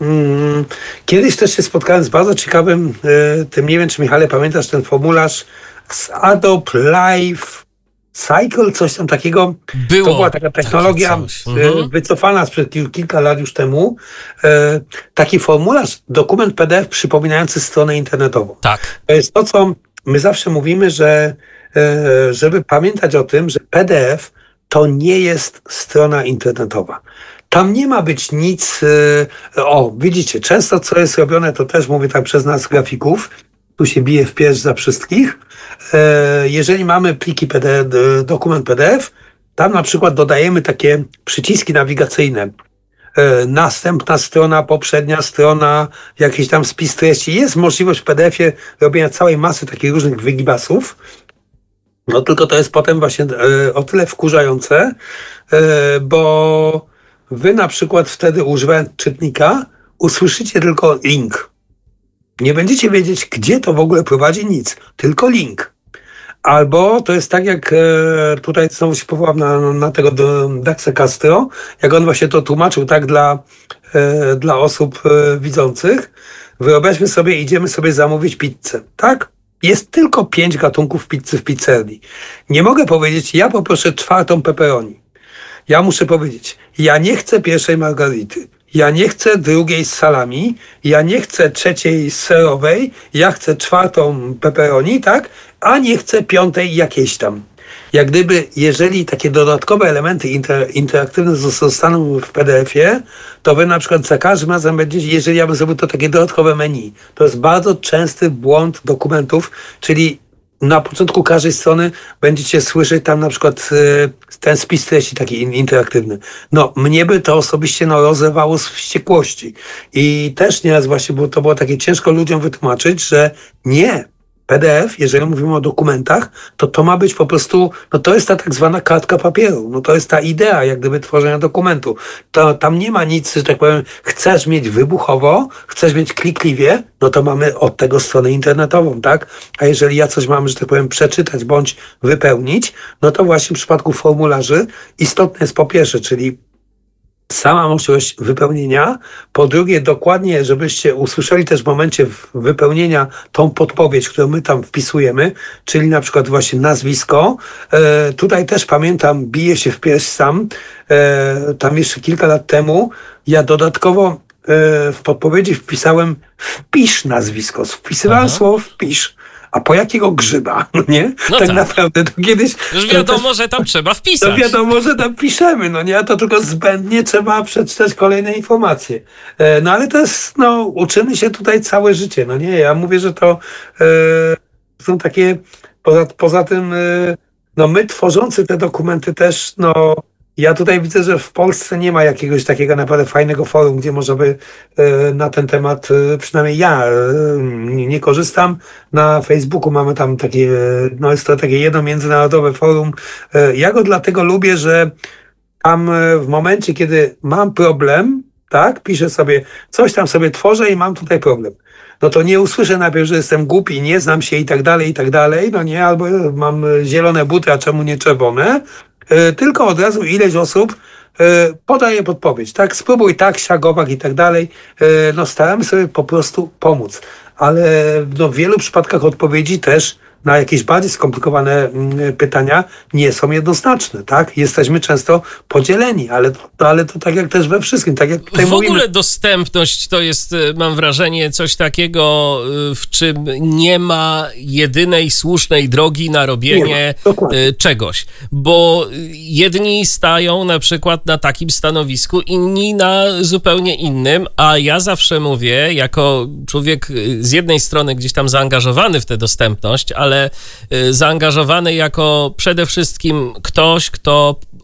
Kiedyś też się spotkałem z bardzo ciekawym tym, nie wiem, czy Michale pamiętasz ten formularz z Adobe Life Cycle, coś tam takiego. To była taka technologia wycofana sprzed kilka lat już temu. Taki formularz, dokument PDF przypominający stronę internetową. Tak. To jest to, co my zawsze mówimy, że żeby pamiętać o tym, że PDF to nie jest strona internetowa. Tam nie ma być nic. Widzicie, często co jest robione, to też mówię tak przez nas grafików, tu się bije w pierś za wszystkich. Jeżeli mamy pliki PDF, dokument PDF, tam na przykład dodajemy takie przyciski nawigacyjne. Następna strona, poprzednia strona, jakiś tam spis treści. Jest możliwość w PDF-ie robienia całej masy takich różnych wygibasów. No tylko to jest potem właśnie o tyle wkurzające, bo wy na przykład wtedy używając czytnika usłyszycie tylko link. Nie będziecie wiedzieć, gdzie to w ogóle prowadzi, nic, tylko link. Albo to jest tak, jak tutaj znowu się powołam na tego Daxa Castro, jak on właśnie to tłumaczył tak dla osób widzących. Wyobraźmy sobie, idziemy sobie zamówić pizzę, tak? Jest tylko 5 gatunków pizzy w pizzerii. Nie mogę powiedzieć, ja poproszę 4 pepperoni. Ja muszę powiedzieć, ja nie chcę pierwszej margarity. Ja nie chcę drugiej z salami, ja nie chcę trzeciej serowej, ja chcę 4 pepperoni, tak? A nie chcę 5 jakiejś tam. Jak gdyby, jeżeli takie dodatkowe elementy interaktywne zostaną w PDF-ie, to wy na przykład za każdym razem będziecie, jeżeli ja bym zrobił to takie dodatkowe menu, to jest bardzo częsty błąd dokumentów, czyli na początku każdej strony będziecie słyszeć tam na przykład ten spis treści taki interaktywny. No, mnie by to osobiście rozerwało z wściekłości. I też nieraz właśnie, bo to było takie ciężko ludziom wytłumaczyć, że nie. PDF, jeżeli mówimy o dokumentach, to ma być po prostu, no to jest ta tak zwana kartka papieru. No to jest ta idea jak gdyby tworzenia dokumentu. Tam nie ma nic, że tak powiem, chcesz mieć wybuchowo, chcesz mieć klikliwie, no to mamy od tego stronę internetową, tak? A jeżeli ja coś mam, że tak powiem, przeczytać bądź wypełnić, no to właśnie w przypadku formularzy istotne jest po pierwsze, czyli sama możliwość wypełnienia. Po drugie, dokładnie, żebyście usłyszeli też w momencie wypełnienia tą podpowiedź, którą my tam wpisujemy, czyli na przykład właśnie nazwisko. Tutaj też pamiętam, biję się w pierś sam, tam jeszcze kilka lat temu, ja dodatkowo w podpowiedzi wpisałem wpisz nazwisko. Wpisywałem słowo wpisz. A po jakiego grzyba, no nie? No tak naprawdę to kiedyś... Już wiadomo, że tam trzeba wpisać. To wiadomo, że tam piszemy, no nie? A to tylko zbędnie trzeba przeczytać kolejne informacje. No ale to jest, no, uczymy się tutaj całe życie, no nie? Ja mówię, że to są takie, poza tym, no my tworzący te dokumenty też, no, ja tutaj widzę, że w Polsce nie ma jakiegoś takiego naprawdę fajnego forum, gdzie można by na ten temat, przynajmniej ja nie korzystam. Na Facebooku mamy tam takie, no jest to takie jedno międzynarodowe forum. Ja go dlatego lubię, że tam w momencie, kiedy mam problem, tak, piszę sobie, coś tam sobie tworzę i mam tutaj problem. No to nie usłyszę najpierw, że jestem głupi, nie znam się i tak dalej, no nie, albo mam zielone buty, a czemu nie czerwone, tylko od razu ileś osób podaje podpowiedź, tak, spróbuj tak, siak, owak i tak dalej, no staramy sobie po prostu pomóc, ale no, w wielu przypadkach odpowiedzi też na jakieś bardziej skomplikowane pytania nie są jednoznaczne, tak? Jesteśmy często podzieleni, ale to tak jak też we wszystkim, tak jak tutaj w mówimy. ogóle dostępność to jest, mam wrażenie, coś takiego, w czym nie ma jedynej słusznej drogi na robienie czegoś, bo jedni stają na przykład na takim stanowisku, inni na zupełnie innym, a ja zawsze mówię, jako człowiek z jednej strony gdzieś tam zaangażowany w tę dostępność, ale zaangażowany jako przede wszystkim ktoś, kto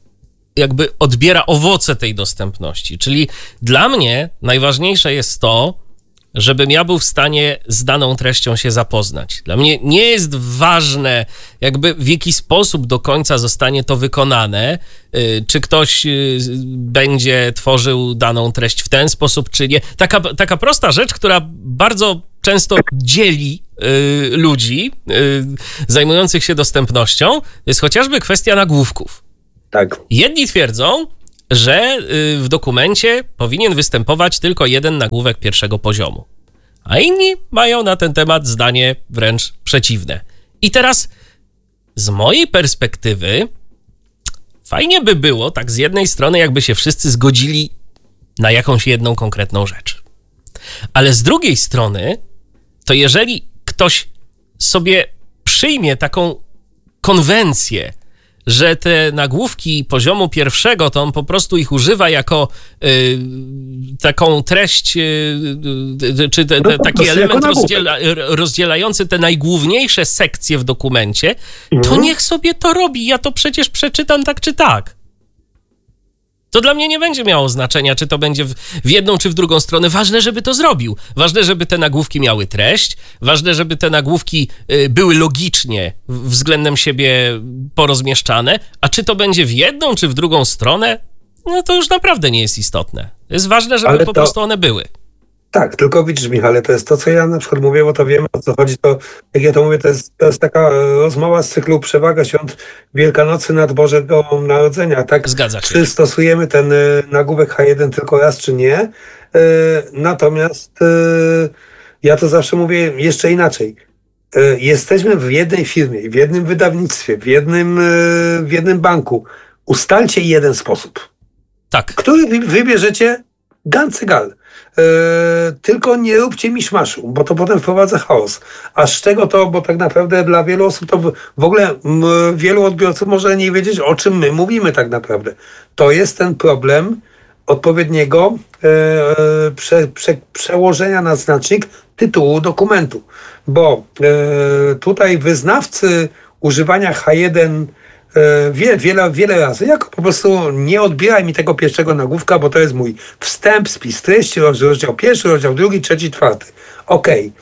jakby odbiera owoce tej dostępności. Czyli dla mnie najważniejsze jest to, żebym ja był w stanie z daną treścią się zapoznać. Dla mnie nie jest ważne, jakby w jaki sposób do końca zostanie to wykonane, czy ktoś będzie tworzył daną treść w ten sposób, czy nie. Taka prosta rzecz, która bardzo często dzieli ludzi zajmujących się dostępnością, jest chociażby kwestia nagłówków. Tak. Jedni twierdzą, że w dokumencie powinien występować tylko jeden nagłówek pierwszego poziomu, a inni mają na ten temat zdanie wręcz przeciwne. I teraz z mojej perspektywy fajnie by było, tak z jednej strony, jakby się wszyscy zgodzili na jakąś jedną konkretną rzecz. Ale z drugiej strony, to jeżeli ktoś sobie przyjmie taką konwencję, że te nagłówki poziomu pierwszego, to on po prostu ich używa jako taką treść, czy taki element rozdzielający te najgłówniejsze sekcje w dokumencie, to niech sobie to robi. Ja to przecież przeczytam tak czy tak. To dla mnie nie będzie miało znaczenia, czy to będzie w jedną, czy w drugą stronę. Ważne, żeby to zrobił. Ważne, żeby te nagłówki miały treść. Ważne, żeby te nagłówki były logicznie względem siebie porozmieszczane. A czy to będzie w jedną, czy w drugą stronę, no to już naprawdę nie jest istotne. Jest ważne, żeby po prostu one były. Tak, tylko widzisz, Michale, to jest to, co ja na przykład mówię, bo to wiem, o co chodzi. To, jak ja to mówię, to jest taka rozmowa z cyklu Przewaga Świąt Wielkanocy nad Bożego Narodzenia, tak? Zgadza się. Czy stosujemy ten nagłówek H1 tylko raz, czy nie? Natomiast ja to zawsze mówię jeszcze inaczej. Jesteśmy w jednej firmie, w jednym wydawnictwie, w jednym banku. Ustalcie jeden sposób, tak, który wybierzecie gancygal. Tylko nie róbcie miszmaszu, bo to potem wprowadza chaos. A z czego to, bo tak naprawdę dla wielu osób to w ogóle wielu odbiorców może nie wiedzieć, o czym my mówimy tak naprawdę. To jest ten problem odpowiedniego przełożenia na znacznik tytułu dokumentu. Bo tutaj wyznawcy używania H1 wiele razy, jako po prostu nie odbieraj mi tego pierwszego nagłówka, bo to jest mój wstęp, spis treści, rozdział pierwszy, rozdział drugi, trzeci, czwarty. Okej.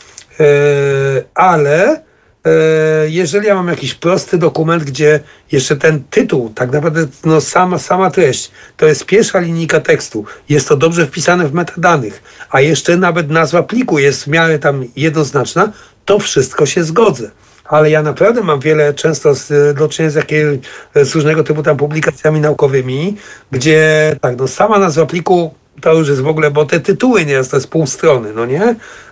Ale jeżeli ja mam jakiś prosty dokument, gdzie jeszcze ten tytuł, tak naprawdę no sama treść, to jest pierwsza linijka tekstu, jest to dobrze wpisane w metadanych, a jeszcze nawet nazwa pliku jest w miarę tam jednoznaczna, to wszystko się zgodzę. Ale ja naprawdę mam często do czynienia z różnego typu tam publikacjami naukowymi, gdzie tak, no sama nazwa pliku to już jest w ogóle, bo te tytuły nieraz to jest pół strony, no nie?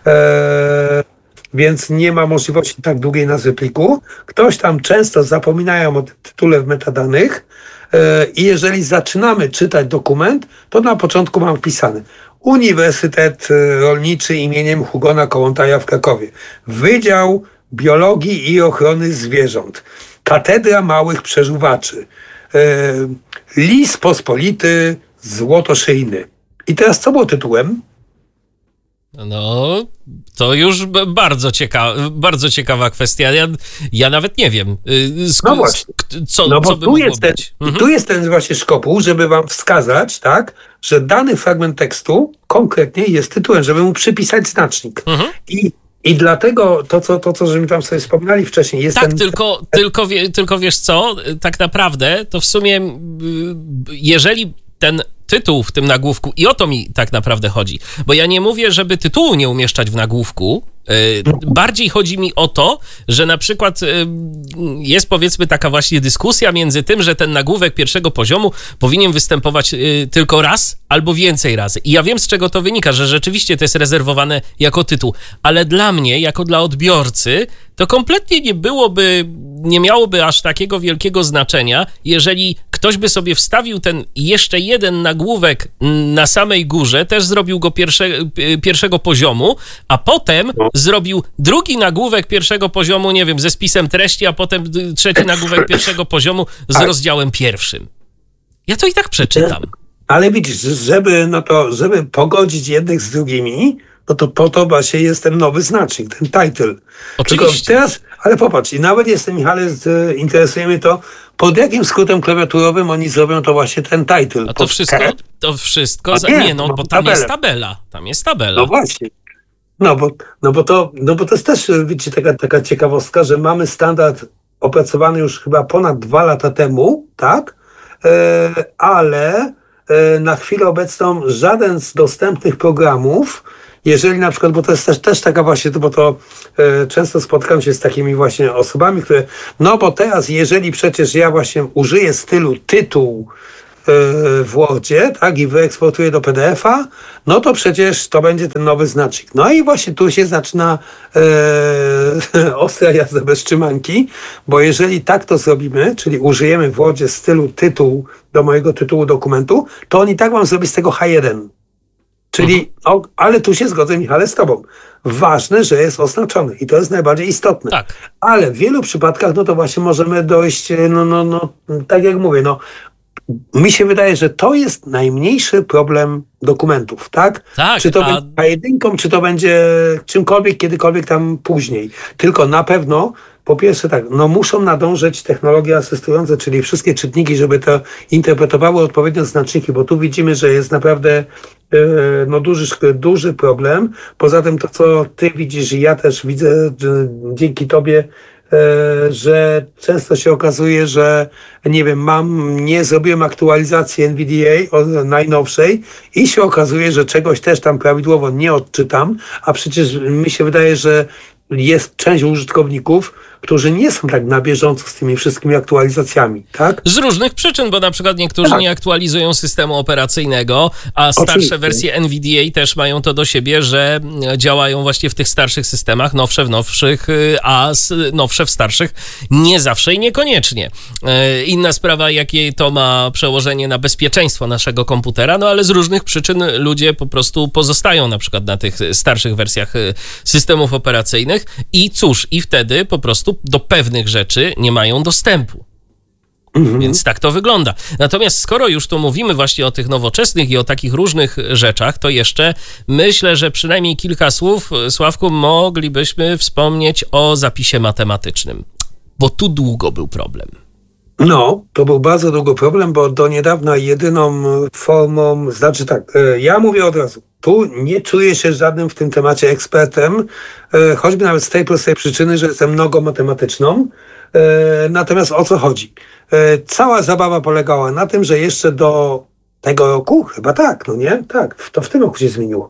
Więc nie ma możliwości tak długiej nazwy pliku. Ktoś tam często zapominają o tytule w metadanych i jeżeli zaczynamy czytać dokument, to na początku mam wpisane Uniwersytet Rolniczy imieniem Hugona Kołłątaja w Krakowie. Wydział Biologii i Ochrony Zwierząt. Katedra Małych Przeżuwaczy. Lis Pospolity Złotoszyjny. I teraz co było tytułem? No, to już bardzo ciekawa kwestia. Ja nawet nie wiem. No właśnie. Co by mogło być? Tu jest ten właśnie szkopuł, żeby wam wskazać, tak, że dany fragment tekstu konkretnie jest tytułem, żeby mu przypisać znacznik. I dlatego to, co żeśmy tam sobie wspominali wcześniej, jest tak, tylko wiesz co, tak naprawdę to w sumie, jeżeli ten tytuł w tym nagłówku, i o to mi tak naprawdę chodzi, bo ja nie mówię, żeby tytułu nie umieszczać w nagłówku, bardziej chodzi mi o to, że na przykład jest powiedzmy taka właśnie dyskusja między tym, że ten nagłówek pierwszego poziomu powinien występować tylko raz albo więcej razy. I ja wiem, z czego to wynika, że rzeczywiście to jest rezerwowane jako tytuł, ale dla mnie, jako dla odbiorcy, to kompletnie nie miałoby aż takiego wielkiego znaczenia, jeżeli ktoś by sobie wstawił ten jeszcze jeden nagłówek na samej górze, też zrobił go pierwszego poziomu, a potem zrobił drugi nagłówek pierwszego poziomu, nie wiem, ze spisem treści, a potem trzeci nagłówek pierwszego poziomu z rozdziałem pierwszym. Ja to i tak przeczytam. Ale widzisz, żeby pogodzić jednych z drugimi, no to po to właśnie jest ten nowy znacznik, ten title. Oczywiście. Ale popatrz, i nawet jestem, Michale, interesuje mnie to, pod jakim skrótem klawiaturowym oni zrobią to właśnie ten title. A to wszystko, bo tam jest tabela. Tam jest tabela. No właśnie. Bo to jest też, widzicie, taka ciekawostka, że mamy standard opracowany już chyba ponad 2 lata temu, tak? Ale na chwilę obecną żaden z dostępnych programów, jeżeli na przykład, bo to jest też taka właśnie, bo to często spotkam się z takimi właśnie osobami, które, no bo teraz jeżeli przecież ja właśnie użyję stylu tytuł w Wordzie, tak, i wyeksportuję do PDF-a, no to przecież to będzie ten nowy znacznik. No i właśnie tu się zaczyna ostra jazda bez trzymanki, bo jeżeli tak to zrobimy, czyli użyjemy w Wordzie stylu tytuł do mojego tytułu dokumentu, to on i tak mam zrobić z tego H1. Czyli, ale tu się zgodzę, Michale, z tobą. Ważne, że jest oznaczony i to jest najbardziej istotne. Tak. Ale w wielu przypadkach, no to właśnie możemy dojść, tak jak mówię, mi się wydaje, że to jest najmniejszy problem dokumentów, tak? Tak. Czy to będzie jedynką, czy to będzie czymkolwiek, kiedykolwiek tam później. Tylko na pewno, po pierwsze tak, muszą nadążyć technologie asystujące, czyli wszystkie czytniki, żeby to interpretowały odpowiednio znaczniki, bo tu widzimy, że jest naprawdę duży problem. Poza tym to, co ty widzisz i ja też widzę dzięki tobie, że często się okazuje, że nie wiem, nie zrobiłem aktualizacji NVDA najnowszej i się okazuje, że czegoś też tam prawidłowo nie odczytam, a przecież mi się wydaje, że jest część użytkowników, którzy nie są tak na bieżąco z tymi wszystkimi aktualizacjami, tak? Z różnych przyczyn, bo na przykład niektórzy nie aktualizują systemu operacyjnego, a starsze wersje NVDA też mają to do siebie, że działają właśnie w tych starszych systemach, nowsze w nowszych, a nowsze w starszych nie zawsze i niekoniecznie. Inna sprawa, jakie to ma przełożenie na bezpieczeństwo naszego komputera, ale z różnych przyczyn ludzie po prostu pozostają na przykład na tych starszych wersjach systemów operacyjnych i cóż, i wtedy po prostu do pewnych rzeczy nie mają dostępu. Więc tak to wygląda. Natomiast skoro już tu mówimy właśnie o tych nowoczesnych i o takich różnych rzeczach, to jeszcze myślę, że przynajmniej kilka słów, Sławku, moglibyśmy wspomnieć o zapisie matematycznym, bo tu długo był problem. To był bardzo długo problem, bo do niedawna jedyną formą, znaczy tak, ja mówię od razu, tu nie czuję się żadnym w tym temacie ekspertem, choćby nawet z tej prostej przyczyny, że jestem nogą matematyczną. Natomiast o co chodzi? Cała zabawa polegała na tym, że jeszcze do tego roku, chyba tak, Tak, to w tym roku się zmieniło.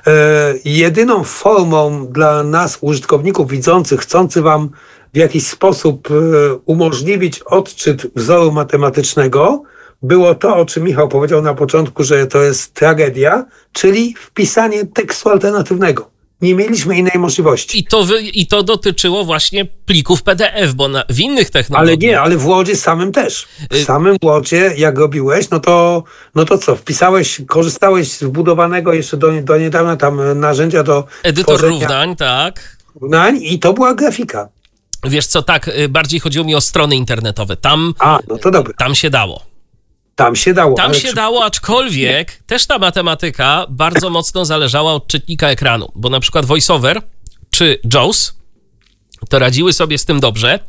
Jedyną formą dla nas, użytkowników widzących, chcący wam w jakiś sposób umożliwić odczyt wzoru matematycznego, było to, o czym Michał powiedział na początku, że to jest tragedia, czyli wpisanie tekstu alternatywnego. Nie mieliśmy innej możliwości. I to dotyczyło właśnie plików PDF, bo w innych technologiach... Ale w Wordzie samym też. W samym Wordzie, jak robiłeś, no to co? Korzystałeś z wbudowanego jeszcze do niedawna tam narzędzia do edytor równań, tak. I to była grafika. Wiesz co, tak, bardziej chodziło mi o strony internetowe. To dobre. Tam się dało. Tam się dało, aczkolwiek też ta matematyka bardzo mocno zależała od czytnika ekranu, bo na przykład VoiceOver czy JAWS to radziły sobie z tym dobrze.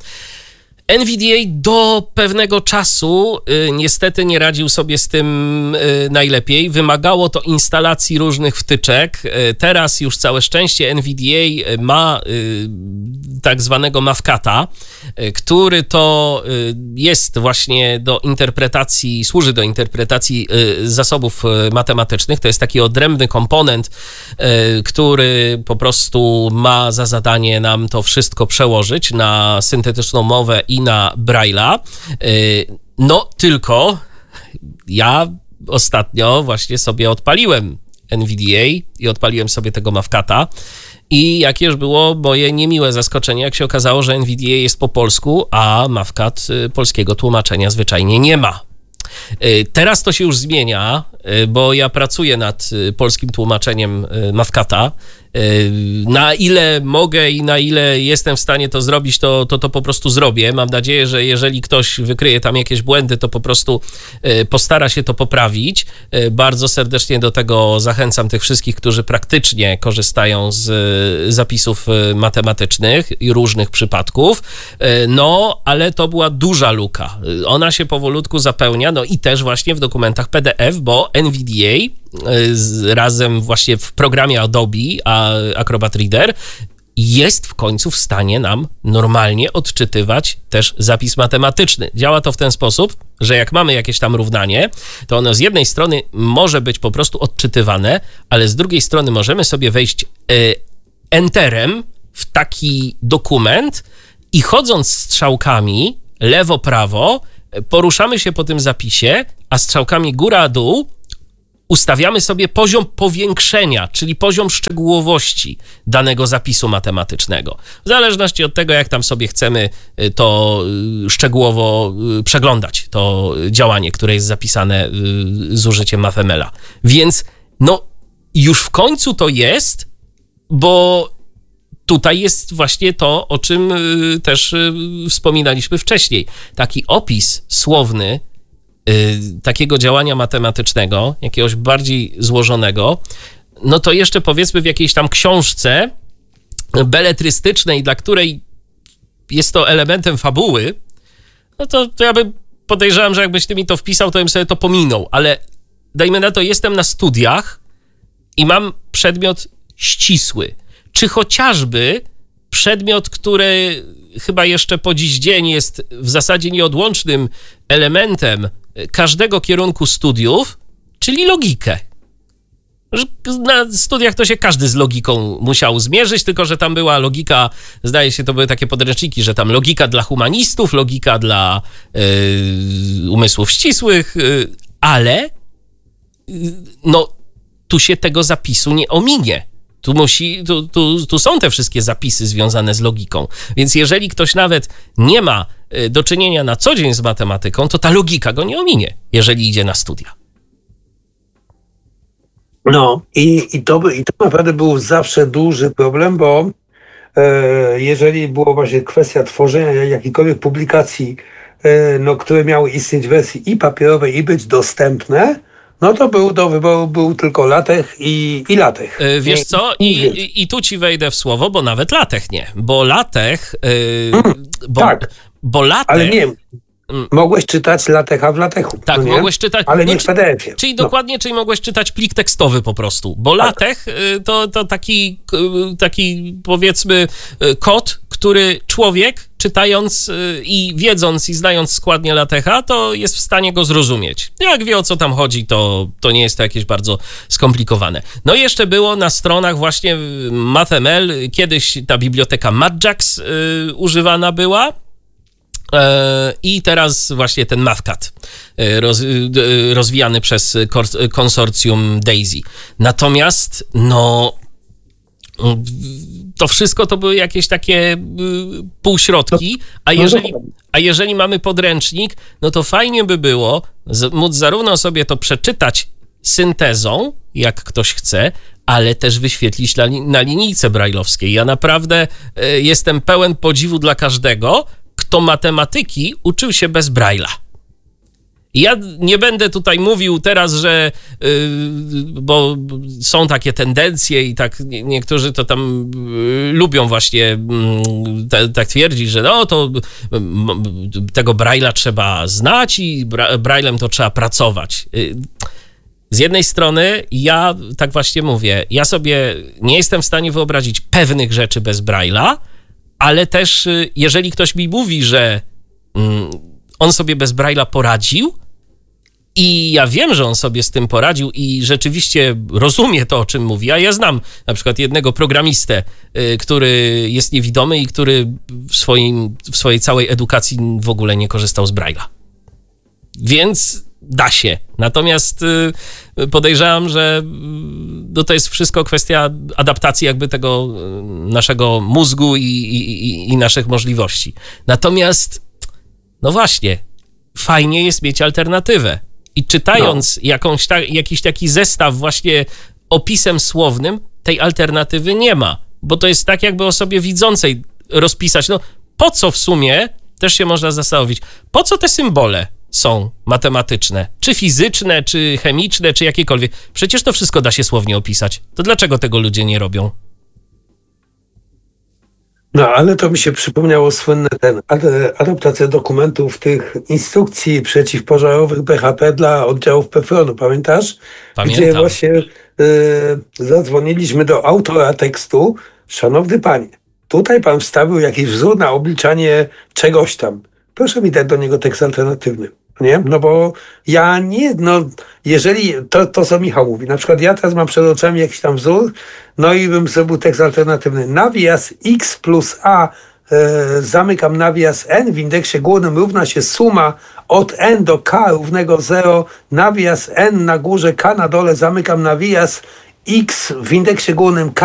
NVDA do pewnego czasu niestety nie radził sobie z tym najlepiej. Wymagało to instalacji różnych wtyczek. Teraz już całe szczęście NVDA ma tak zwanego Mavcata, który to jest właśnie służy do interpretacji zasobów matematycznych. To jest taki odrębny komponent, który po prostu ma za zadanie nam to wszystko przełożyć na syntetyczną mowę i na Braille'a. Tylko ja ostatnio właśnie sobie odpaliłem NVDA i odpaliłem sobie tego Mavcata i jakież było moje niemiłe zaskoczenie, jak się okazało, że NVDA jest po polsku, a Mavcat polskiego tłumaczenia zwyczajnie nie ma. Teraz to się już zmienia, bo ja pracuję nad polskim tłumaczeniem Mavcata Na ile mogę i na ile jestem w stanie to zrobić, to po prostu zrobię. Mam nadzieję, że jeżeli ktoś wykryje tam jakieś błędy, to po prostu postara się to poprawić. Bardzo serdecznie do tego zachęcam tych wszystkich, którzy praktycznie korzystają z zapisów matematycznych i różnych przypadków. No, ale to była duża luka. Ona się powolutku zapełnia, no i też właśnie w dokumentach PDF, bo NVDA razem właśnie w programie Adobe Acrobat Reader jest w końcu w stanie nam normalnie odczytywać też zapis matematyczny. Działa to w ten sposób, że jak mamy jakieś tam równanie, to ono z jednej strony może być po prostu odczytywane, ale z drugiej strony możemy sobie wejść enterem w taki dokument i chodząc strzałkami lewo-prawo, poruszamy się po tym zapisie, a strzałkami góra-dół ustawiamy sobie poziom powiększenia, czyli poziom szczegółowości danego zapisu matematycznego. W zależności od tego, jak tam sobie chcemy to szczegółowo przeglądać, to działanie, które jest zapisane z użyciem MathML-a. Więc no już w końcu to jest, bo tutaj jest właśnie to, o czym też wspominaliśmy wcześniej. Taki opis słowny takiego działania matematycznego, jakiegoś bardziej złożonego, no to jeszcze powiedzmy w jakiejś tam książce beletrystycznej, dla której jest to elementem fabuły, no to ja bym podejrzewam, że jakbyś ty mi to wpisał, to bym sobie to pominął, ale dajmy na to, jestem na studiach i mam przedmiot ścisły, czy chociażby przedmiot, który chyba jeszcze po dziś dzień jest w zasadzie nieodłącznym elementem każdego kierunku studiów, czyli logikę. Na studiach to się każdy z logiką musiał zmierzyć, tylko że tam była logika, zdaje się, to były takie podręczniki, że tam logika dla humanistów, logika dla umysłów ścisłych, ale no tu się tego zapisu nie ominie. Tu są te wszystkie zapisy związane z logiką. Więc jeżeli ktoś nawet nie ma do czynienia na co dzień z matematyką, to ta logika go nie ominie, jeżeli idzie na studia. No i to naprawdę był zawsze duży problem, bo jeżeli była właśnie kwestia tworzenia jakichkolwiek publikacji, no, które miały istnieć w wersji i papierowej, i być dostępne, no to był do wyboru był tylko LaTeX i LaTeX. Wiesz co? I tu ci wejdę w słowo, bo nawet LaTeX nie. Bo LaTeX... tak, bo LaTeX... Ale nie, mogłeś czytać LaTeXa w LaTeXu. Tak, no mogłeś czytać... Ale nie w PDF-ie. Czyli dokładnie, czyli mogłeś czytać plik tekstowy po prostu. Bo LaTeX to taki powiedzmy kod, który człowiek czytając i wiedząc i znając składnie LaTeXa, to jest w stanie go zrozumieć. Jak wie, o co tam chodzi, to nie jest to jakieś bardzo skomplikowane. No i jeszcze było na stronach właśnie MathML, kiedyś ta biblioteka MathJax używana była, i teraz właśnie ten MathCAD rozwijany przez konsorcjum DAISY. Natomiast no to wszystko to były jakieś takie półśrodki, a jeżeli mamy podręcznik, no to fajnie by było móc zarówno sobie to przeczytać syntezą, jak ktoś chce, ale też wyświetlić na linijce brajlowskiej. Ja naprawdę jestem pełen podziwu dla każdego, kto matematyki uczył się bez Braille'a. Ja nie będę tutaj mówił teraz, że bo są takie tendencje i tak niektórzy to tam lubią właśnie tak twierdzić, że no to tego Braille'a trzeba znać i Braille'em to trzeba pracować. Z jednej strony ja tak właśnie mówię, ja sobie nie jestem w stanie wyobrazić pewnych rzeczy bez Braille'a, ale też jeżeli ktoś mi mówi, że on sobie bez Braille'a poradził i ja wiem, że on sobie z tym poradził i rzeczywiście rozumie to, o czym mówi, a ja znam na przykład jednego programistę, który jest niewidomy i który w swojej całej edukacji w ogóle nie korzystał z Braille'a. Więc da się. Natomiast podejrzewam, że to jest wszystko kwestia adaptacji jakby tego naszego mózgu i naszych możliwości. Natomiast, no właśnie, fajnie jest mieć alternatywę. I czytając jakiś taki zestaw właśnie opisem słownym, tej alternatywy nie ma, bo to jest tak jakby osobie widzącej rozpisać, no po co w sumie, też się można zastanowić, po co te symbole są matematyczne, czy fizyczne, czy chemiczne, czy jakiekolwiek. Przecież to wszystko da się słownie opisać. To dlaczego tego ludzie nie robią? No, ale to mi się przypomniało słynne adaptacja dokumentów tych instrukcji przeciwpożarowych BHP dla oddziałów PFRON-u, pamiętasz? Pamiętam. Gdzie właśnie zadzwoniliśmy do autora tekstu. Szanowny panie, tutaj pan wstawił jakiś wzór na obliczanie czegoś tam. Proszę mi dać do niego tekst alternatywny. Nie? No bo ja nie, no jeżeli to co Michał mówi, na przykład ja teraz mam przed oczami jakiś tam wzór, no i bym zrobił tekst alternatywny. Nawias x plus a, zamykam nawias n w indeksie głównym równa się suma od n do k równego 0, nawias n na górze, k na dole, zamykam nawias x w indeksie głównym k